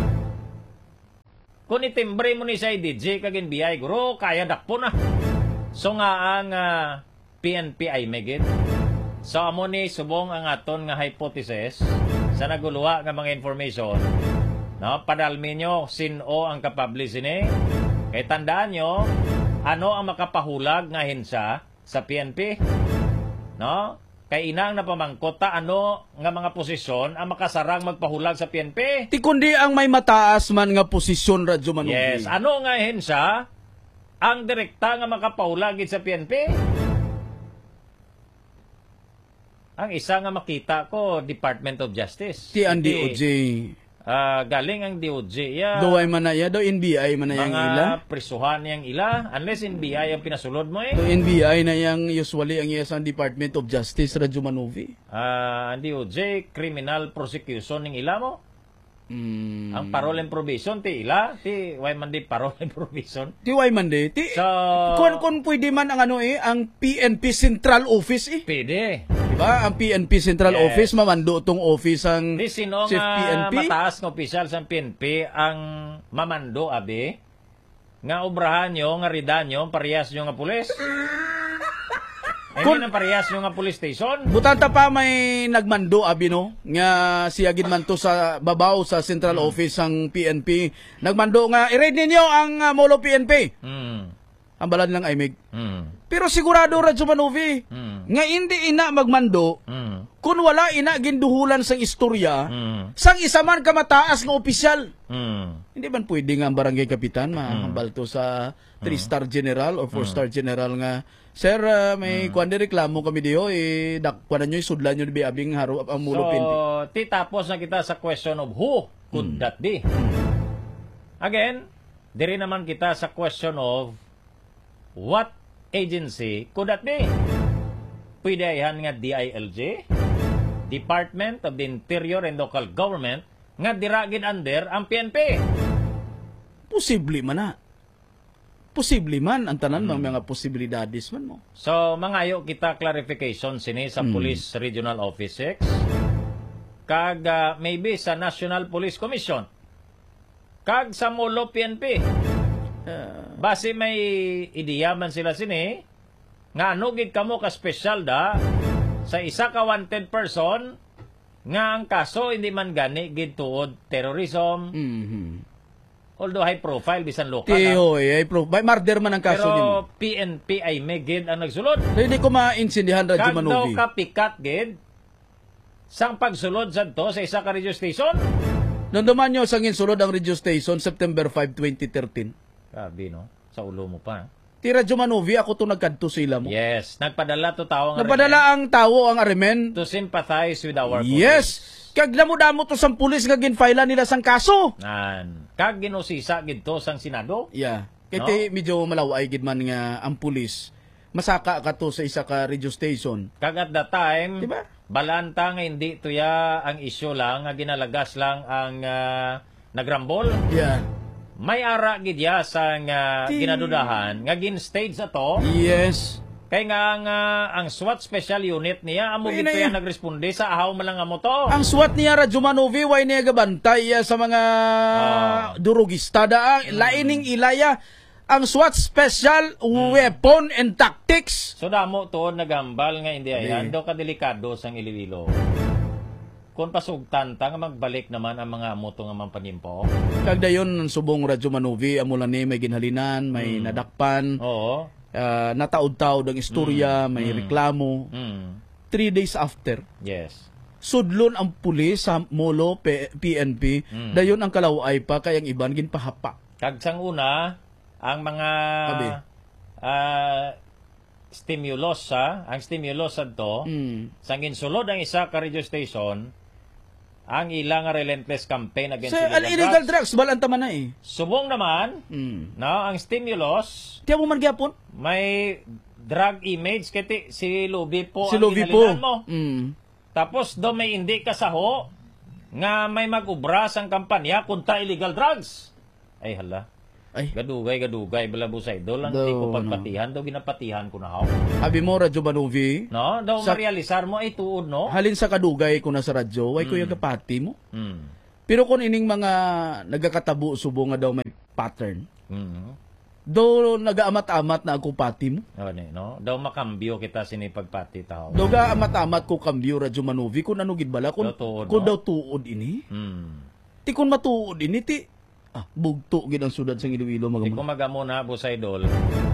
S1: Kung itimbre mo ni sa IDJ kagin biyay, guro, kaya dakpo na. So nga ang PNP ay megit. So amo ni subong ang aton nga hypothesis sa naguluha nga mga information. No, padalmi nyo sino ang kapabli sini. Kay tandaan nyo, ano ang makapahulag nga hinsa sa PNP? No? Kay inang napamangkot ta ano nga mga posisyon ang makasarang magpahulag sa PNP?
S4: Ti kundi ang may mataas man nga posisyon Radyo Manuvi.
S1: Yes, ano nga hinsa ang direkta nga makapahulag sa PNP? Ang isa nga makita ko, Department of Justice.
S4: Ti ang DOJ.
S1: Galing ang DOJ. Yeah.
S4: Doay man na ya, do NBI man na yang ila.
S1: Mga prisuhan yang ila. Unless NBI ang pinasulod mo
S4: Do NBI na yang usually ang iya sa Department of Justice Radyo Manuvi.
S1: Ang DOJ, criminal prosecution ng ila mo. Ang parole and provision, ti ila. Ti, why man di parole and provision?
S4: Ti way man de. Ti,
S1: So,
S4: kung pwede man ang ang PNP Central Office
S1: pwede.
S4: Diba? Ang PNP Central
S1: Yes.
S4: Office, mamando tong office ang
S1: Di sino
S4: Chief
S1: nga
S4: PNP.
S1: mataas ng opisyal sa PNP ang mamando, abi, nga obrahan nyo, nga ridan nyo, parehas nyo nga pulis. Hindi na parehas nyo nga police station.
S4: Butanta pa may nagmando abino nga siya gid man to sa babaw sa Central Office ang PNP. Nagmando nga i-raid ninyo ang Molo PNP. Ang balad lang ay mig. Pero sigurado Radyo Manuvi nga hindi ina magmando kung wala ina ginduhulan sang istorya sang isa man kamataas nga opisyal. Hindi man pwede nga ang barangay kapitan mahambal to sa 3-star general or 4-star general nga sir may kuan reklamo kami diyo dakwanan nyo isudlan nyo di abing haro ang Molo PNP.
S1: So, titapos na kita sa question of who could that be. Again, diri naman kita sa question of what agency could that be? Pwede yan nga DILG, Department of the Interior and Local Government, nga diragin under ang PNP.
S4: Posible man na. Posible man ang tanan mga posibilidades man mo.
S1: So, mangayo kita clarification sini sa Police Regional Office 6, kag maybe sa National Police Commission, kag sa Molo PNP. Base may ideya man sila sini, nga anugid kamo ka special da, sa isa ka wanted person, nga ang kaso hindi man gani gid tuod terrorism, although high profile bisan lokal.
S4: Ay by murder man ang kaso nimo.
S1: Pero PNP ay may gid ang nagsulod.
S4: Hindi ko maintindihan Radyo
S1: Kag daw
S4: Manuvi.
S1: ka pikat gid sang pagsulod sadto sa isa ka radio station.
S4: Nanduman nyo sang insulod ang radio station September 5, 2013.
S1: Grabe no, sa ulo mo pa.
S4: Ti Radyo Manuvi, ako to nagkadto sila mo.
S1: Yes, nagpadala to tao ang
S4: Napadala ang tawo ang Arimen.
S1: to sympathize with our police.
S4: Yes. Kag damo-damo to sang pulis nga ginfile nila sang kaso.
S1: Kag ginusisa gid to sang Senado.
S4: Yeah. Kaya medyo malaway gid man nga ang pulis. Masaka ka to sa isa ka radio station.
S1: Kag at that time,
S4: Diba?
S1: balanta nga hindi tuya ang issue lang, nga ginalagas lang ang nagrambol.
S4: Yeah.
S1: May ara gid ya sang ginadudahan nga gin-stage ato.
S4: Yes.
S1: Kay nga ang SWAT Special Unit niya amo
S4: Uy,
S1: gid
S4: na
S1: tuya
S4: yan.
S1: nagresponde sa ahaw man lang amo to.
S4: Ang SWAT niya Radyo Manuvi, way niya gabantay sa mga durugista da. Laining ilaya ang SWAT Special Weapon and Tactics.
S1: So damo to nagambal nga hindi ayan do kadelikado sang Iloilo. Kung pasugtan ta nga magbalik naman ang mga moto nga mampanyimpo.
S4: Kag dayon subong Radyo Manuvi, amulan ni may ginhalinan, may nadakpan,
S1: Oo.
S4: nataod-taod ang istorya, may reklamo. 3 days after,
S1: Yes.
S4: sudlon ang pulis sa Molo PNP, dayon ang kalaway pa kay ang iban ginpahapa.
S1: Kag sang una ang mga
S4: Abi.
S1: stimulus ang stimulus adto sang insulod ang isa ka radio station ang ilang relentless campaign against
S4: Sa illegal drugs, balanta man na
S1: Subong naman, ang stimulus,
S4: Tiyan mo man gyapon?
S1: may drug image kiti si Luby po
S4: Si
S1: ang
S4: Lovie po.
S1: ginalinan mo. Tapos do may hindi kasaho nga may mag-ubra sang kampanya kontra illegal drugs. Ay hala.
S4: Ay,
S1: Gadugay bala busay idol ang di ko pagpatihan daw ginapatihan ko na ako.
S4: abi mo Radyo Manuvi.
S1: No, daw
S4: Sa-
S1: marealisar mo ay tuod no.
S4: Halin sa kadugay ko na sa radyo, way ko yung kapati mo.
S1: Mm.
S4: Pero kung ining mga nagakatabo subo nga daw may pattern,
S1: Mm.
S4: do nagaamat-amat na ako pati mo.
S1: No? Daw makambyo kita sini pagpati tao.
S4: Do ga amat-amat ko kambyo Radyo Manuvi kung ano gid bala kung
S1: Daw tuod,
S4: kung
S1: no?
S4: daw tuod ini.
S1: Mm.
S4: Ti kung matuod ini ti bugto gid ang sudad sa Iloilo
S1: Di ko
S4: mga.
S1: magamo na busay idol.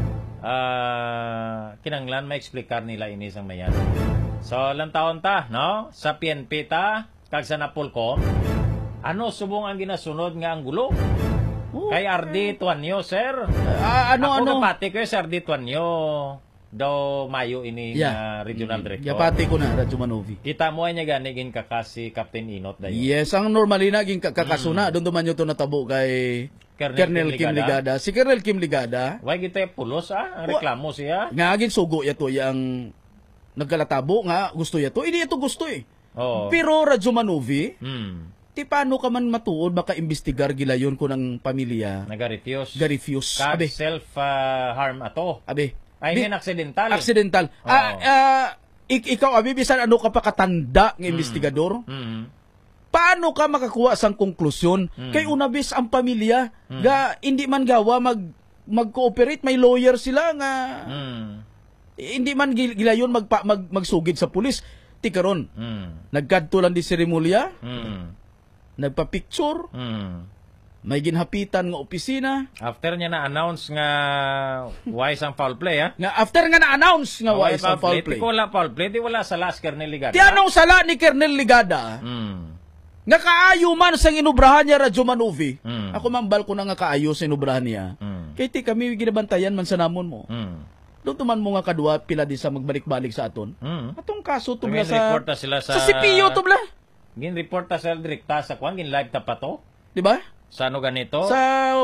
S1: Kinanglan ma-explicar nila ini sang mayan. So, lang taon ta, no? Sa PNP ta, kag sa Napolcom, ano subong ang ginasunod nga ang gulo? Kay RD Tuanyo, sir. Ako kapati ko sa RD Tuanyo, daw mayo ini nga regional director.
S4: Yapati ko na Radyo Manuvi.
S1: Kita mo ay niya gani gin kakasi Captain Inot dayo.
S4: Yes, ang normally naging kakasuna doon duman to natabo kay Colonel Kim Ligada. Si Colonel Kim Ligada,
S1: Why gito pulos ang reklamo siya?
S4: nga agin sugo yato yang nagkalatabo nga gusto yato. Ini ito gusto eh.
S1: Oo.
S4: Pero Radyo Manuvi,
S1: Hmm.
S4: ti paano ka man matuod baka imbestigar gilayon ko ng pamilya.
S1: Naga-refuse.
S4: Ga-refuse.
S1: Kag
S4: Abe,
S1: self-harm ato.
S4: abe.
S1: Ay, hindi accidental.
S4: Accidental.
S1: Oo.
S4: Ikaw abi bisan ano ka pa katanda nga investigador?
S1: Mm.
S4: Paano ka makakuha sang konklusyon? Kay una bis ang pamilya ga hindi man gawa mag-cooperate, may lawyer sila nga
S1: Mm.
S4: hindi man gilayon magsugid sa pulis. Ti karon,
S1: Mm.
S4: nagkadto lang di seremolya,
S1: Mm.
S4: nagpa-picture,
S1: Mm.
S4: may ginhapitan nga opisina.
S1: After niya na-announce nga wise ang foul play, ha?
S4: Nga after nga na-announce nga why sa foul play.
S1: Di ko wala foul play, di wala sa last Kernel Ligada.
S4: Ti anong sala ni Colonel Ligada? Nga kaayo man sa inubrahan niya Radyo Manuvi. Ako mambal ko na nga kaayo sa inubrahan niya. Kay ti kami ginabantayan man sa namon mo. Doon tuman mo nga kadwa pila di sa magbalik-balik sa aton. Atong kaso tubla
S1: Report na sila sa
S4: CPU tubla.
S1: Gin-report ta sa direkta sa kwan, gin-live ta pa to.
S4: Di ba?
S1: Sa ano ganito?
S4: Sa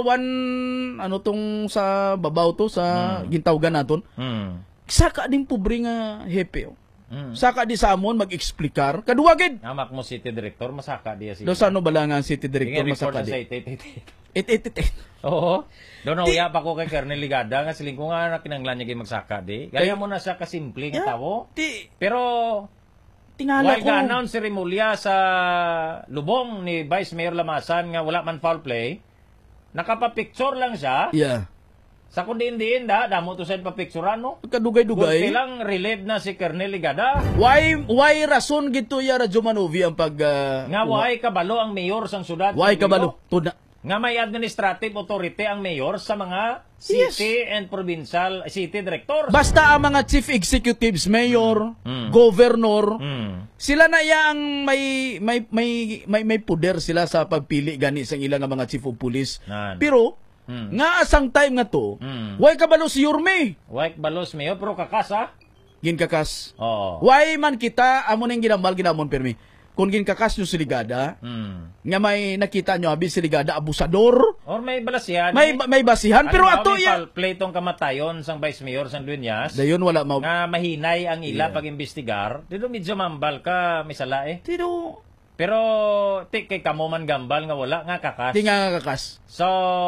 S4: sa babaw to sa gintawgan naton. Saka din pobre nga hepe. Saka di sa amon mag-explikar. Kadua gid.
S1: Amak mo city director, masaka diya siya.
S4: Do sa ano bala nga ang city director
S1: Gin-report
S4: masaka
S1: na sa
S4: di.
S1: 888. Oo. Doon na uya pa ko kay Kernel Ligada nga siling ko nga kinanglan niya magsaka di. Kaya mo na siya kasimple nga tawo. Pero
S4: Tingala
S1: while
S4: ko.
S1: ga-announce si Remulla sa lubong ni Vice Mayor Lamasan nga wala man foul play, nakapapicture lang siya.
S4: Yeah.
S1: Sa kundi-indiin damo to sa papicturean no.
S4: Kadugay-dugay.
S1: Kunti lang relieve na si Kernel Ligada.
S4: Why rason gito ya Radyo Manuvi ang pag
S1: Nga why kabalo ang mayor sang syudad.
S4: why kabalo? Tuna.
S1: Nga may administrative authority ang mayor sa mga city and provincial city directors.
S4: Basta ang mga chief executives, mayor, governor, sila na yang may puder sila sa pagpili gani sa ilang mga chief of police.
S1: Nan.
S4: Pero nga asang time nga to, why kabalo si Yorme?
S1: Why balos mayor pero kakasa?
S4: Ginkakas.
S1: Oo.
S4: Why man kita amo ning ginamon permi. Kung ginkakas nyo si Ligada, nga may nakita nyo abi si Ligada abusador,
S1: Or may balasyan.
S4: may basihan, pero ato ya.
S1: Play tong kamatayon sang Vice Mayor sang Dueñas.
S4: Dayon wala mau.
S1: Nga mahinay ang ila pag-imbestigar. Dito medyo mambal ka misala eh.
S4: Tino,
S1: Pero kay kamo man gambal nga wala nga kakas.
S4: di nga kakas.
S1: So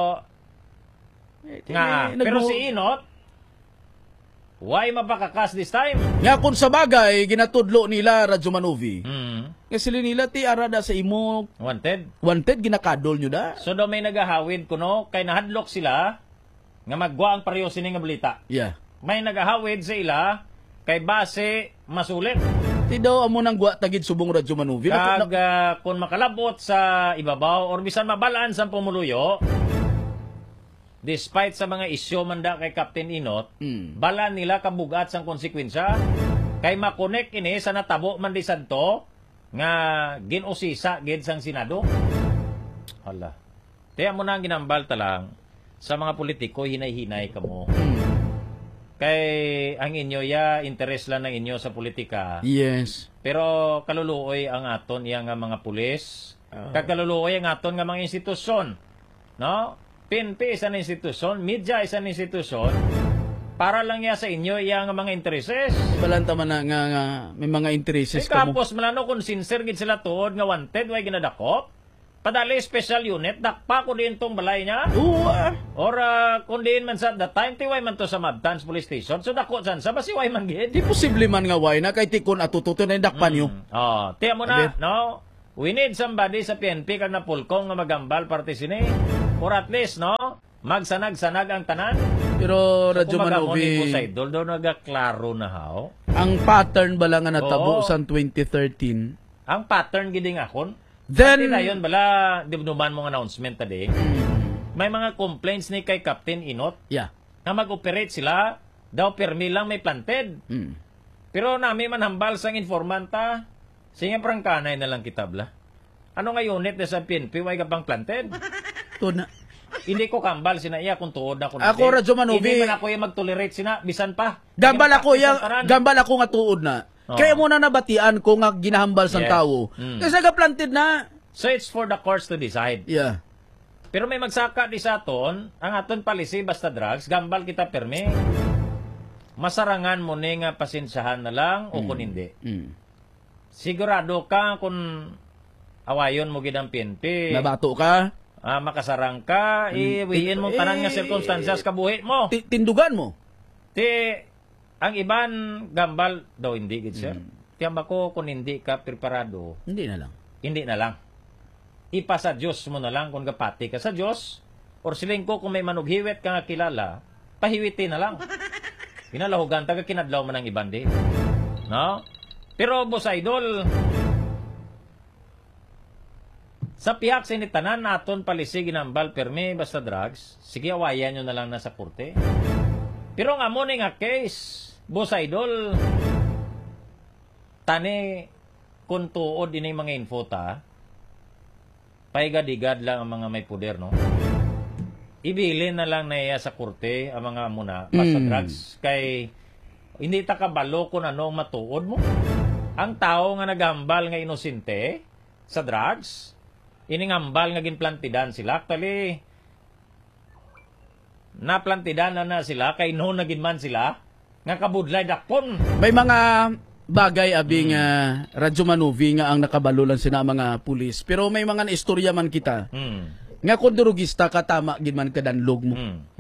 S1: nga pero si Inot why mapakakas this time?
S4: Nga kung sa bagay, ginatudlo nila Radyo Manuvi. Nga sila nila ti arada sa imo
S1: Wanted.
S4: ginakadol nyo da.
S1: So daw may nagahawid kuno kay nahadlok sila nga magwa ang pareho sini nga balita.
S4: Yeah.
S1: May nagahawid sa ila kay base masulit.
S4: Ti daw amo nang gwa tagid subong Radyo Manuvi.
S1: Kag kung makalabot sa ibabaw or bisan mabalaan sa pumuluyo, despite sa mga isyo manda kay Captain Inot, bala nila kabugat sang konsekwensya. Kay makonek ini sa natabo man di sadto nga ginusisa gid sang Senado. Hala. Kaya mo na ang ginambal talang sa mga politiko hinay-hinay kamo. Kay ang inyo interest lang ng inyo sa politika.
S4: Yes.
S1: Pero kaluluoy ang aton iya nga mga pulis. Kaluluoy ang aton nga mga institusyon. No? PNP isang institusyon, media isang institusyon. para lang niya sa inyo yang mga intereses.
S4: Balanta man na nga may mga intereses ka mo.
S1: Kapos malano kung sincere gid sila tuod nga wanted way ginadakop. Padali special unit dakpa ko din tong balay niya.
S4: Oo.
S1: Or kung diin man sa that time tiway man to sa Mabtans Police Station. So dako san sa basi way man gid.
S4: Di posible man nga way na kay tikon atututo na indakpan nyo.
S1: Oh, tiya mo na, no? We need somebody sa PNP kag napulkong nga magambal parte sini. Or at least, no? Magsanag-sanag ang tanan.
S4: Pero Radyo
S1: Kumaga mo
S4: Manovi,
S1: ni sa idol, doon nagaklaro na how.
S4: ang pattern ba lang nga natabo
S1: Oo.
S4: sa 2013?
S1: Ang pattern giding akon.
S4: Then,
S1: Pati na yun, bala, di ba mong announcement tadi. May mga complaints ni kay Captain Inot
S4: yeah.
S1: na mag-operate sila, daw permi lang may planted.
S4: Mm.
S1: Pero nami man hambal sang informant sige prangkanay na lang kitabla. Ano nga unit na sa PNP, way ka bang planted?
S4: To na.
S1: Hindi ko kambal sina iya kung tuod na kung
S4: Ako,
S1: hindi.
S4: Radyo Manovi,
S1: Hindi man ako yung mag-tolerate sina, bisan pa.
S4: Gambal ako
S1: Taran.
S4: gambal ako nga tuod na.
S1: Oo.
S4: Kaya mo na nabatian ko nga ginahambal sang
S1: Yes.
S4: tao.
S1: Mm.
S4: Kasi nagaplanted na.
S1: So it's for the courts to decide.
S4: Yeah.
S1: Pero may magsaka di sa aton, ang aton policy basta drugs, gambal kita permi. Masarangan mo ni nga pasensyahan na lang o kung hindi.
S4: Mm.
S1: Sigurado ka kung awayon mo gid ang PNP.
S4: Nabato ka,
S1: Makasarang ka, iwiin mo tanan nga circumstances kabuhi mo.
S4: tindugan mo.
S1: Ang iban gambal daw hindi gid sir. Tiyamba ko kung hindi ka preparado,
S4: Hindi na lang.
S1: hindi na lang. Ipa sa Diyos mo na lang kung gapati ka sa Diyos or siling ko kung may manughiwit ka nga kilala, pahiwitin na lang. Pinalahugan taga kinadlaw man ang iban di. No? Pero boss idol, sa piyak sa initanan naton palisi ginambal permi basta drugs, sige awayan nyo na lang na sa korte. Pero nga mo ni nga case, boss idol, tani kung tuod din yung mga info ta, paigad-igad lang ang mga may puder, no? Ibilin na lang na iya sa korte ang mga muna basta drugs kay hindi ta kabalo kung ano ang matuod mo. Ang tao nga nagambal nga inosente sa drugs, iningambal nga ginplantidan sila. Actually, naplantidan na sila, kay no nagin man sila, nga kabudlay dakpon.
S4: May mga bagay abing Radyo Manovi nga ang nakabalulan sina mga pulis. Pero may mga istorya man kita. Nga kung durugista ka, tama gid man kadanlog mo.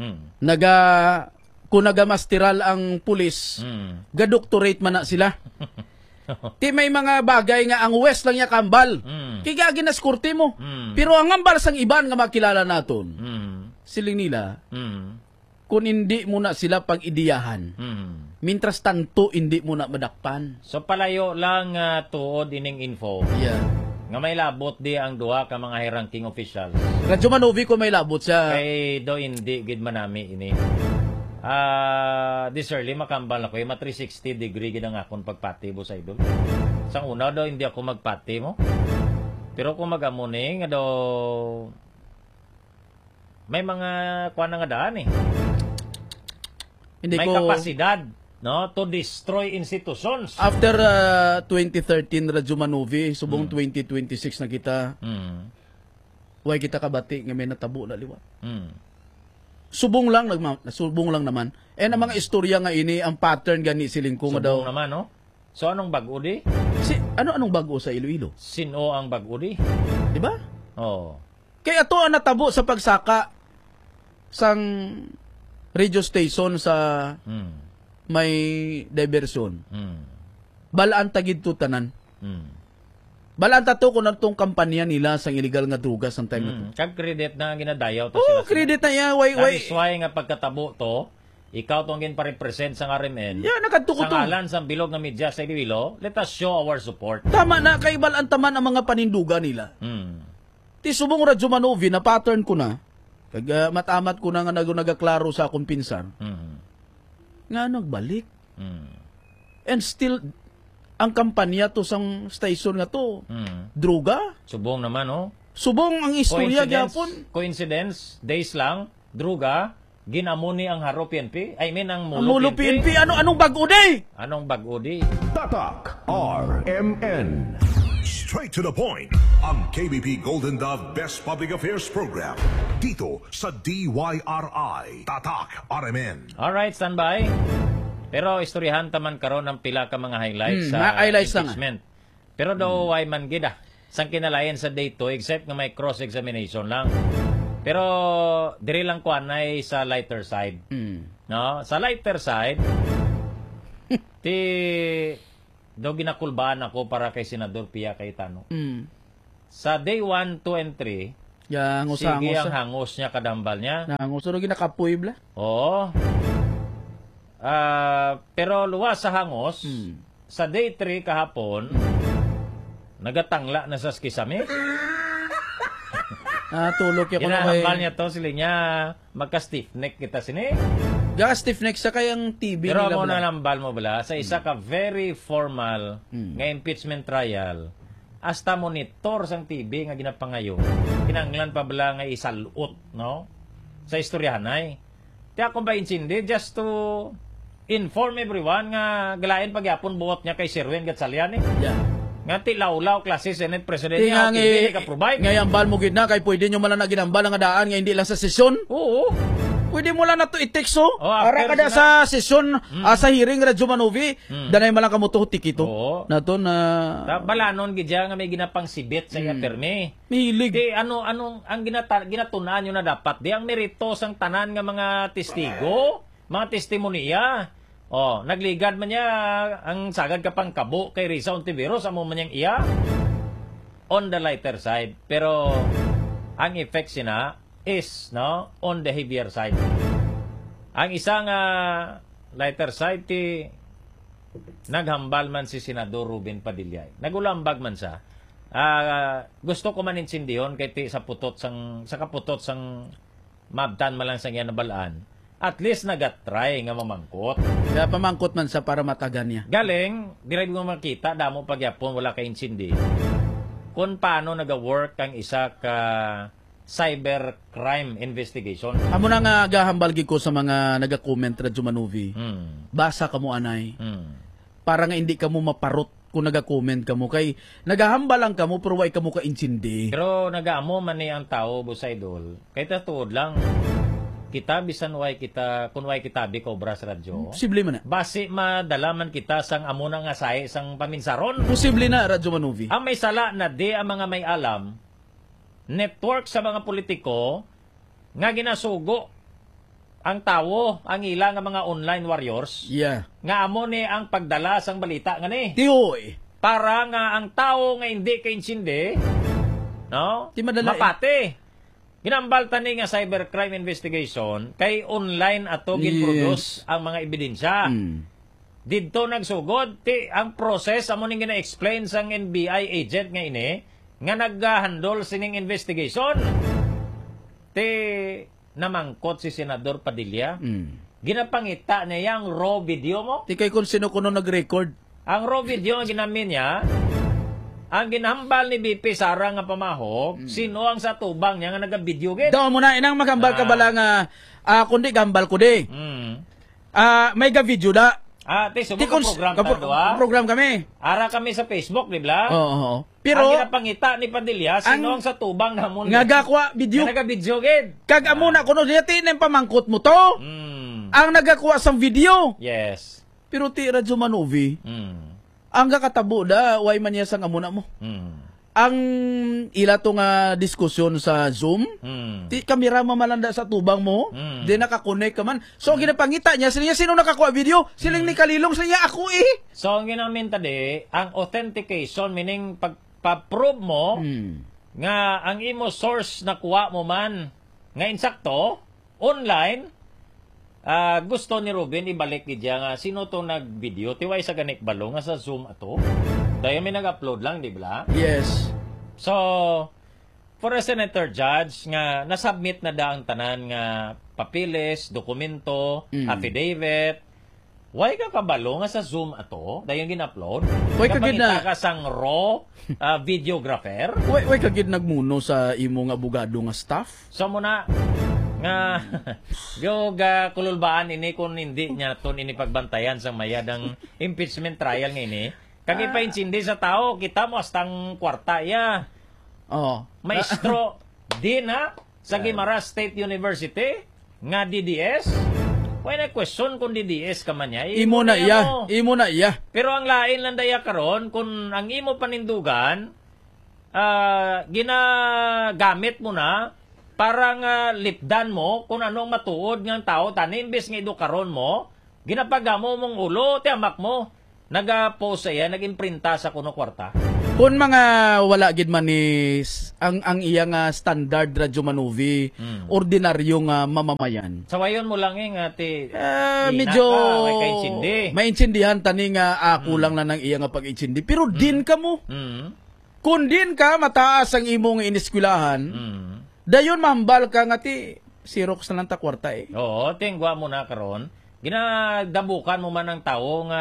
S4: Kung nagamasteral ang pulis, ga-doctorate man na sila. Ti may mga bagay nga ang West lang niya kambal. Kaya ginaskurti mo. Pero ang ambal sang iban nga makilala naton, siling nila, kung hindi mo na sila pag-idiyahan, mintras tanto hindi mo na madakpan.
S1: So palayo lang tuod ining info.
S4: Yeah.
S1: Nga may labot di ang duha ka mga high-ranking officials.
S4: Radyo Manovi ko may labot siya.
S1: Kay do hindi gid manami ini. This early makambal ako, ma 360 degree gid ang akong pagpati boss idol. Sang una daw hindi ako magpati mo. Pero kung magamuni nga daw may mga kuan nga daan eh.
S4: Hindi
S1: May
S4: ko
S1: kapasidad, no, to destroy institutions.
S4: after 2013 Radyo Manovi, subong 2026 na kita. Way kita kabati nga may natabo na liwat. Subong lang naman. And ang mga istorya nga ini, ang pattern gani siling ko nga daw.
S1: Subong naman, no? So anong bago di?
S4: Anong bago sa Iloilo?
S1: Sino ang bago di?
S4: Di ba?
S1: Oh.
S4: Kaya to ang natabo sa pagsaka sang radio station sa may diversion. Balaan tagid to tanan. Balaan ta to kung itong kampanya nila sang illegal nga drugas ang time na to.
S1: Kag credit na ginadayaw to
S4: Oh,
S1: sila.
S4: credit na yan.
S1: That is why nga pagkatabo to, ikaw tong ginpa-represent sa RMN.
S4: Yeah, nakadtuko
S1: Sa
S4: to.
S1: ngalan sa bilog nga media sa Iloilo, let us show our support.
S4: Tama na, kay balaan taman ang mga paninduga nila. Ti subong Radyo Manovi na pattern ko na, kag matamat ko na nga nagaklaro sa akong pinsan, nga nagbalik. And still, ang kampanya to sang station nga to, droga.
S1: Subong naman, no?
S4: Subong ang istorya
S1: Coincidence, days lang, druga, ginamuni ang haro PNP, I mean ang
S4: Ang
S1: mulo
S4: mulo
S1: PNP.
S4: PNP, anong bago day?
S1: Anong bago di?
S2: Tatak RMN. Straight to the point. ang KBP Golden Dove Best Public Affairs Program dito sa DYRI Tatak RMN.
S1: Alright, standby. Pero istoryahan taman karon ng pila ka mga highlights sa
S4: highlights lang.
S1: impeachment. Pero daw ay man gida. Sang kinalayan sa day 2 except nga may cross-examination lang. Pero diri lang ko anay sa lighter side. No, sa lighter side ti daw ginakulbaan ako para kay Senador Pia Cayetano. Sa day 1, 2, and 3,
S4: Yang
S1: sige ang
S4: usang
S1: hangos niya, kadambal niya.
S4: Nangos no ginakapuy bla.
S1: Oo. Pero luwas sa hangos, sa day 3 kahapon, nagatangla na sa skisame.
S4: Tulog ya ko na kay.
S1: Ginahambal niya to, sila niya, magka-stiff neck kita sini.
S4: Ga stiff neck sa kayang TV
S1: Pero
S4: nila
S1: mo
S4: bla.
S1: na lambal mo bala, sa isa ka very formal nga impeachment trial, hasta monitor sang TV nga ginapangayo. Kinanglan pa bala nga isalot, no? Sa istoryahanay. Tiya kung ba insindi, just to inform everyone nga galain pagyapon buot niya kay Sherwin Gatchalian eh.
S4: Yeah.
S1: Nga tilaw-law klase Senate President
S4: Di nga
S1: niya, TV ka provide.
S4: ngayon bal mo gid na kay pwede nyo man na ginambal nga daan nga hindi lang sa sesyon.
S1: Oo.
S4: Pwede mo lang na to i-text oh.
S1: after
S4: Ara kada
S1: sila.
S4: sa sesyon sa hearing Radyo Manovi, danay man lang kamo to tikito.
S1: Oo.
S4: Na to na
S1: Balanon gidya nga may ginapang sibit sa iya permi.
S4: mihilig.
S1: Di anong ang ginatunan nyo na dapat di ang merito sang tanan nga mga testigo, mga testimonya. Nagligad man niya ang sagad kapang kabo kay Risa Ontiveros amo man niyang iya on the lighter side, pero ang effect sina is on the heavier side. Ang isang lighter side ti naghambal man si Senador Ruben Padilla. Nagulambag man sa. Gusto ko man insindihon kay ti sa kaputot sang mabtan malang sang yan nabalaan. At least nagatry nga mamangkot.
S4: Kaya pamangkot man sa para matagan niya.
S1: Galing, direct mo makita, damo pagyapon wala kay insindi. Kung paano naga-work ang isa ka cybercrime investigation.
S4: Amo na nga gahambal gid ko sa mga naga-comment Radyo Manovi. Basa kamo anay. Para nga hindi kamo maparot kung naga-comment kamo kay nagahambal lang kamo pero way kamo ka-insindi.
S1: Pero nagaamo man ni ang tao, Boss Idol. Kay tuod lang. Kita bisan way kita kun way kita bi Cobra sa radyo.
S4: Posible man na.
S1: Basi madalaman kita sang amo na nga sae sang paminsaron.
S4: Posible na Radyo Manovi.
S1: Ang may sala na di ang mga may alam, network sa mga politiko nga ginasugo ang tawo, ang ila nga mga online warriors,
S4: Yeah.
S1: nga amo ni ang pagdala sang balita nga ni.
S4: Tiyoy.
S1: Para nga ang tawo nga hindi kay insindi, no?
S4: Di madala
S1: Mapati. Ginambal tani nga cybercrime investigation kay online ato ginproduce ang mga ebidensya. Didto nagsugod ti ang process amo ning gina-explain sang NBI agent nga ini nga naghandle sining investigation. Ti namangkot si Senador Padilla. Ginapangita niya ang raw video mo.
S4: Di kay kung sino kuno nag-record.
S1: Ang raw video nga ginamin niya, ang ginahambal ni BP Sara nga pamahok, sino ang sa tubang niya nga naga-video gid?
S4: Daw mo na inang magambal ka bala nga kundi gambal ko di. May ga video da.
S1: Ti subok program ta do
S4: program kami.
S1: Ara kami sa Facebook, di ba?
S4: Oo.
S1: Pero
S4: Pero
S1: ang ginapangita ni Padilla, sino ang sa tubang namon?
S4: nga gakwa video
S1: Nga naga-video gid.
S4: kag amo na kuno diya tinen pamangkot mo to. Ang nagakuha sang video.
S1: Yes.
S4: Pero ti Radyo Manovi, ang kakatabo da way man niya sang amo na mo. Ang ila to nga diskusyon sa Zoom, ti kamera mamalanda sa tubang mo, di nakakonek ka man. So ginapangita niya sila sino nakakuha video, siling ni Kalilong sila ako eh.
S1: So ang ginamin tadi, ang authentication meaning pagpa-prove mo nga ang imo source na kuha mo man nga insakto online. Gusto ni Ruben ibalik gidya nga sino to nag-video tiway sa ganik balo nga sa Zoom ato. Dahil may nag-upload lang, di ba?
S4: Yes.
S1: So, for a senator judge nga nasubmit na da ang tanan nga papilis, dokumento, affidavit, why ka kabalo nga sa Zoom ato? Dahil gin-upload?
S4: Why ka gid na-
S1: ka sang raw videographer?
S4: Way kagid nagmuno sa imo nga abogado nga staff.
S1: So muna nga yoga kululbaan ini kung hindi niya ton ini pagbantayan sa mayadang impeachment trial nga ini. Kag ipaintsindi sa tao, kita mo astang kwarta ya. Maestro din ha sa Guimaras State University nga DDS. Wala na question kung DDS ka man niya.
S4: Imo na iya.
S1: Pero ang lain lang daya karon kung ang imo panindugan ginagamit mo na parang lipdan mo kung anong matuod ng tao tani imbes nga edukaron mo ginapagamo mong ulo tiamak mo naga-post iya nag-imprinta sa kuno kwarta.
S4: Kung mga wala gid man ni ang iya nga standard radyo manuvi, ordinaryo nga mamamayan.
S1: Sawayon mo lang nga ti
S4: medyo
S1: may
S4: maintindihan tani nga ako lang na ng iya nga pag-intindi. Pero din ka mo. Kung din ka mataas ang imong iniskwilahan, dayon mahambal ka nga ti Xerox na lang ta kwarta eh.
S1: Oo, tingwa mo na karon. Ginadabukan mo man ang tao nga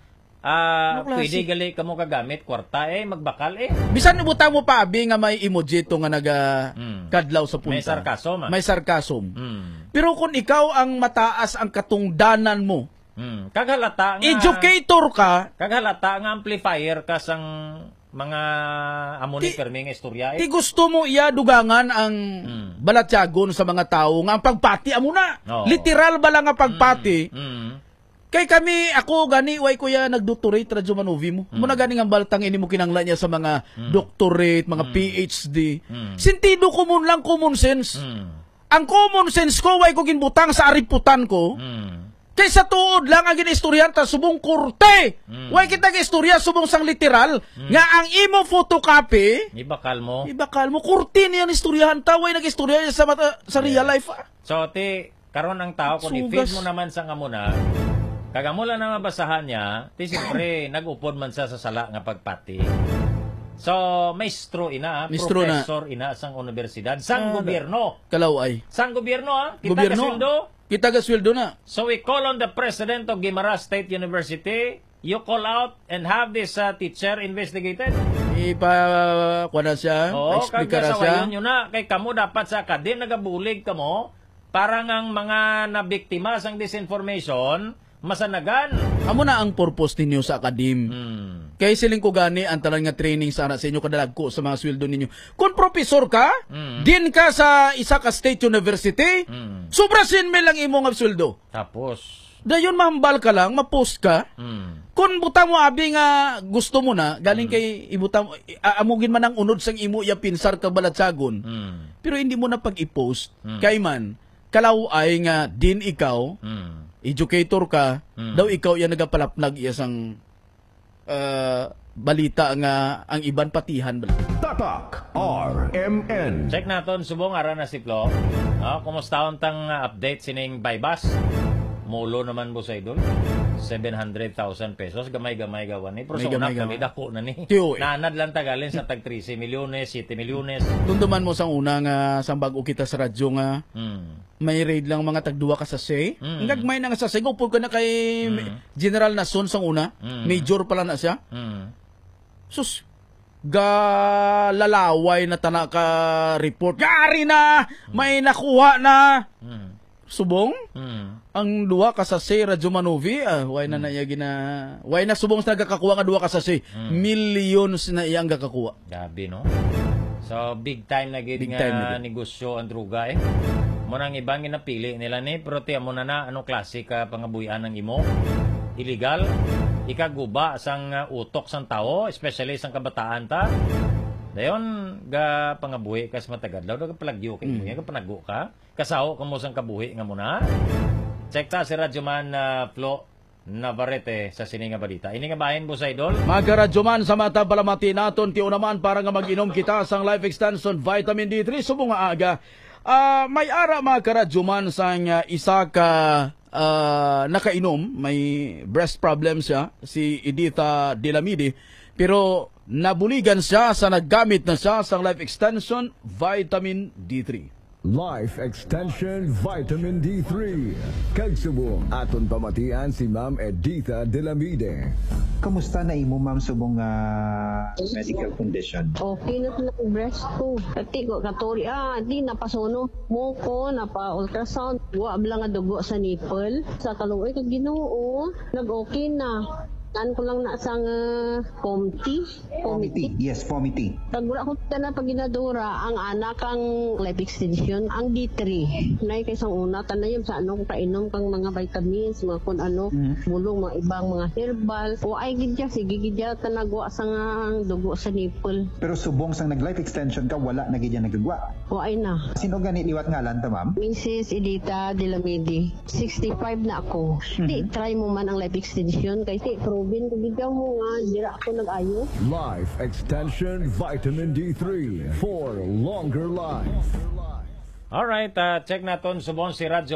S1: pwede gali ka mo kagamit kwarta magbakal
S4: bisan ibutang mo pa abi nga may emoji to nga naga kadlaw sa punta. May sarcasm. Pero kung ikaw ang mataas ang katungdanan mo,
S1: kaghalata nga
S4: educator ka,
S1: kaghalata nga amplifier ka sang mga amoni perming istorya
S4: ti gusto mo iya dugangan ang balatyagon sa mga tao nga ang pagpati amo na. Literal ba lang nga pagpati? Kay kami, ako gani, way kuya nagdoctorate radyo manuvi mo. Muna gani nga baltang ini mo kinanglan niya sa mga doctorate, mga PhD. Sentido common lang, common sense. Ang common sense ko, way ko ginbutang sa ariputan ko. Kay sa tuod lang ang ginistoryan ta subong kurte. Way kita gistorya subong sang literal nga ang imo photocopy
S1: ibakal mo
S4: kurte niya istoryahan ta way nagistorya sa real life.
S1: So karon ang tao kung i-feed mo naman sa ngamuna kagamula na mabasahan niya, ti siyempre, nag-upod man siya sa sala nga pagpati. So, maestro professor ina sang universidad, sang gobyerno.
S4: Kalaway.
S1: Sang gobyerno
S4: kita kasweldo. Kita kasweldo na.
S1: So, we call on the president of Guimaras State University, you call out and have this teacher investigated.
S4: Kuha siya, explica siya.
S1: Yun na, kay kamo dapat sa akadem, nagabulig kamo, parang ang mga nabiktima sang disinformation, masanagan.
S4: Amo na ang purpose ninyo sa akadim. Kaya siling ko gani ang talang nga training sa inyo kadalag ko sa mga sweldo ninyo. Kung professor ka, din ka sa isa ka state university, sobrasin me lang imo nga sweldo.
S1: Tapos
S4: dayon mahambal ka lang, ma-post ka. Kung butang mo abi nga gusto mo na, galing kay ibutang amugin man ang unod sang imo iya pinsar ka balatsagon. Pero hindi mo na pag-i-post. Kay man kalaw ay nga din ikaw. Educator ka, daw ikaw yan nagapalapnag isang balita nga ang iban patihan.
S2: Tatak RMN.
S1: Check naton subong ara na si Flo. Kumusta tang update sining Baybas? Mulo naman mo sa idol. 700,000 pesos. Gamay-gamay gawan ni. Pero sa unang kami dako na ni. Nanad lang tagalin sa tag 13 milyones, 7 milyones.
S4: Tunduman mo sa una nga sa bago kita sa radyo nga may raid lang mga tagduwa ka sa say. Ngagmay na nga sa say. Upod ka na kay General Nason sa una. Major pala na siya. Sus, galalaway na tana ka report. Gari na! May nakuha na! Subong? Ang duwa ka sa say radyo manuvi, why na why na subong sa nagkakakuha nga duwa ka sa say, millions na iyang gakakuha.
S1: Gabi no? So big time na gid nga negosyo ang druga Munang ibang ginapili nila ni, pero tiyan mo na anong klase ka pangabuyan ng imo? Illegal? Ikaguba sang utok sang tao, especially sang kabataan ta. Dayon ga pangabuhi kas matagal daw ga palagyo kay mo ga panago ka kasaho kamo sang kabuhi nga muna. Check ta si Radyoman Flo Navarrete sa sininga balita. Ini nga bahin mo sa idol.
S4: Mga Radyoman sa mata palamati naton ti naman para nga mag-inom kita sang Life Extension Vitamin D3 subong nga aga. May ara mga Radyoman sang isa ka nakainom, may breast problem siya, si Editha Delamide, pero nabuligan siya sa naggamit na siya sa Life Extension Vitamin D3.
S6: Life Extension Vitamin D3. Kagsubong aton pamatian si Ma'am Editha Delamide.
S7: Kamusta na imo ma'am subong medical condition?
S8: Okay na lang breast ko. Ati ko katori di napasuno mo ko napa-ultrasound. Wa abla nga dugo sa nipple. Sa kaluoy kag Ginoo, nag-okay na. Tan ko lang na sang committee.
S7: Yes, committee.
S8: Tagura ko na pag ginadura, ang anak ang life extension, ang D3. Nay kay sang una, tanayam sa anong painom kang mga vitamins, mga kung ano, bulong, mga ibang mga herbal. O ay gidya, sige gidya, tanagwa sa nga dugo sa nipple.
S7: Pero subong sang nag-life extension ka, wala na gidya nagagwa.
S8: O ay na.
S7: Sino gani liwat ngalan ta, ma'am?
S8: Mrs. Edita Delamidi, 65 na ako. Di, try mo man ang life extension kasi proven ko bigyan mo nga, dira ako nag-ayo.
S6: Life Extension Vitamin D3 for longer life.
S1: Alright, check naton subong si Radyo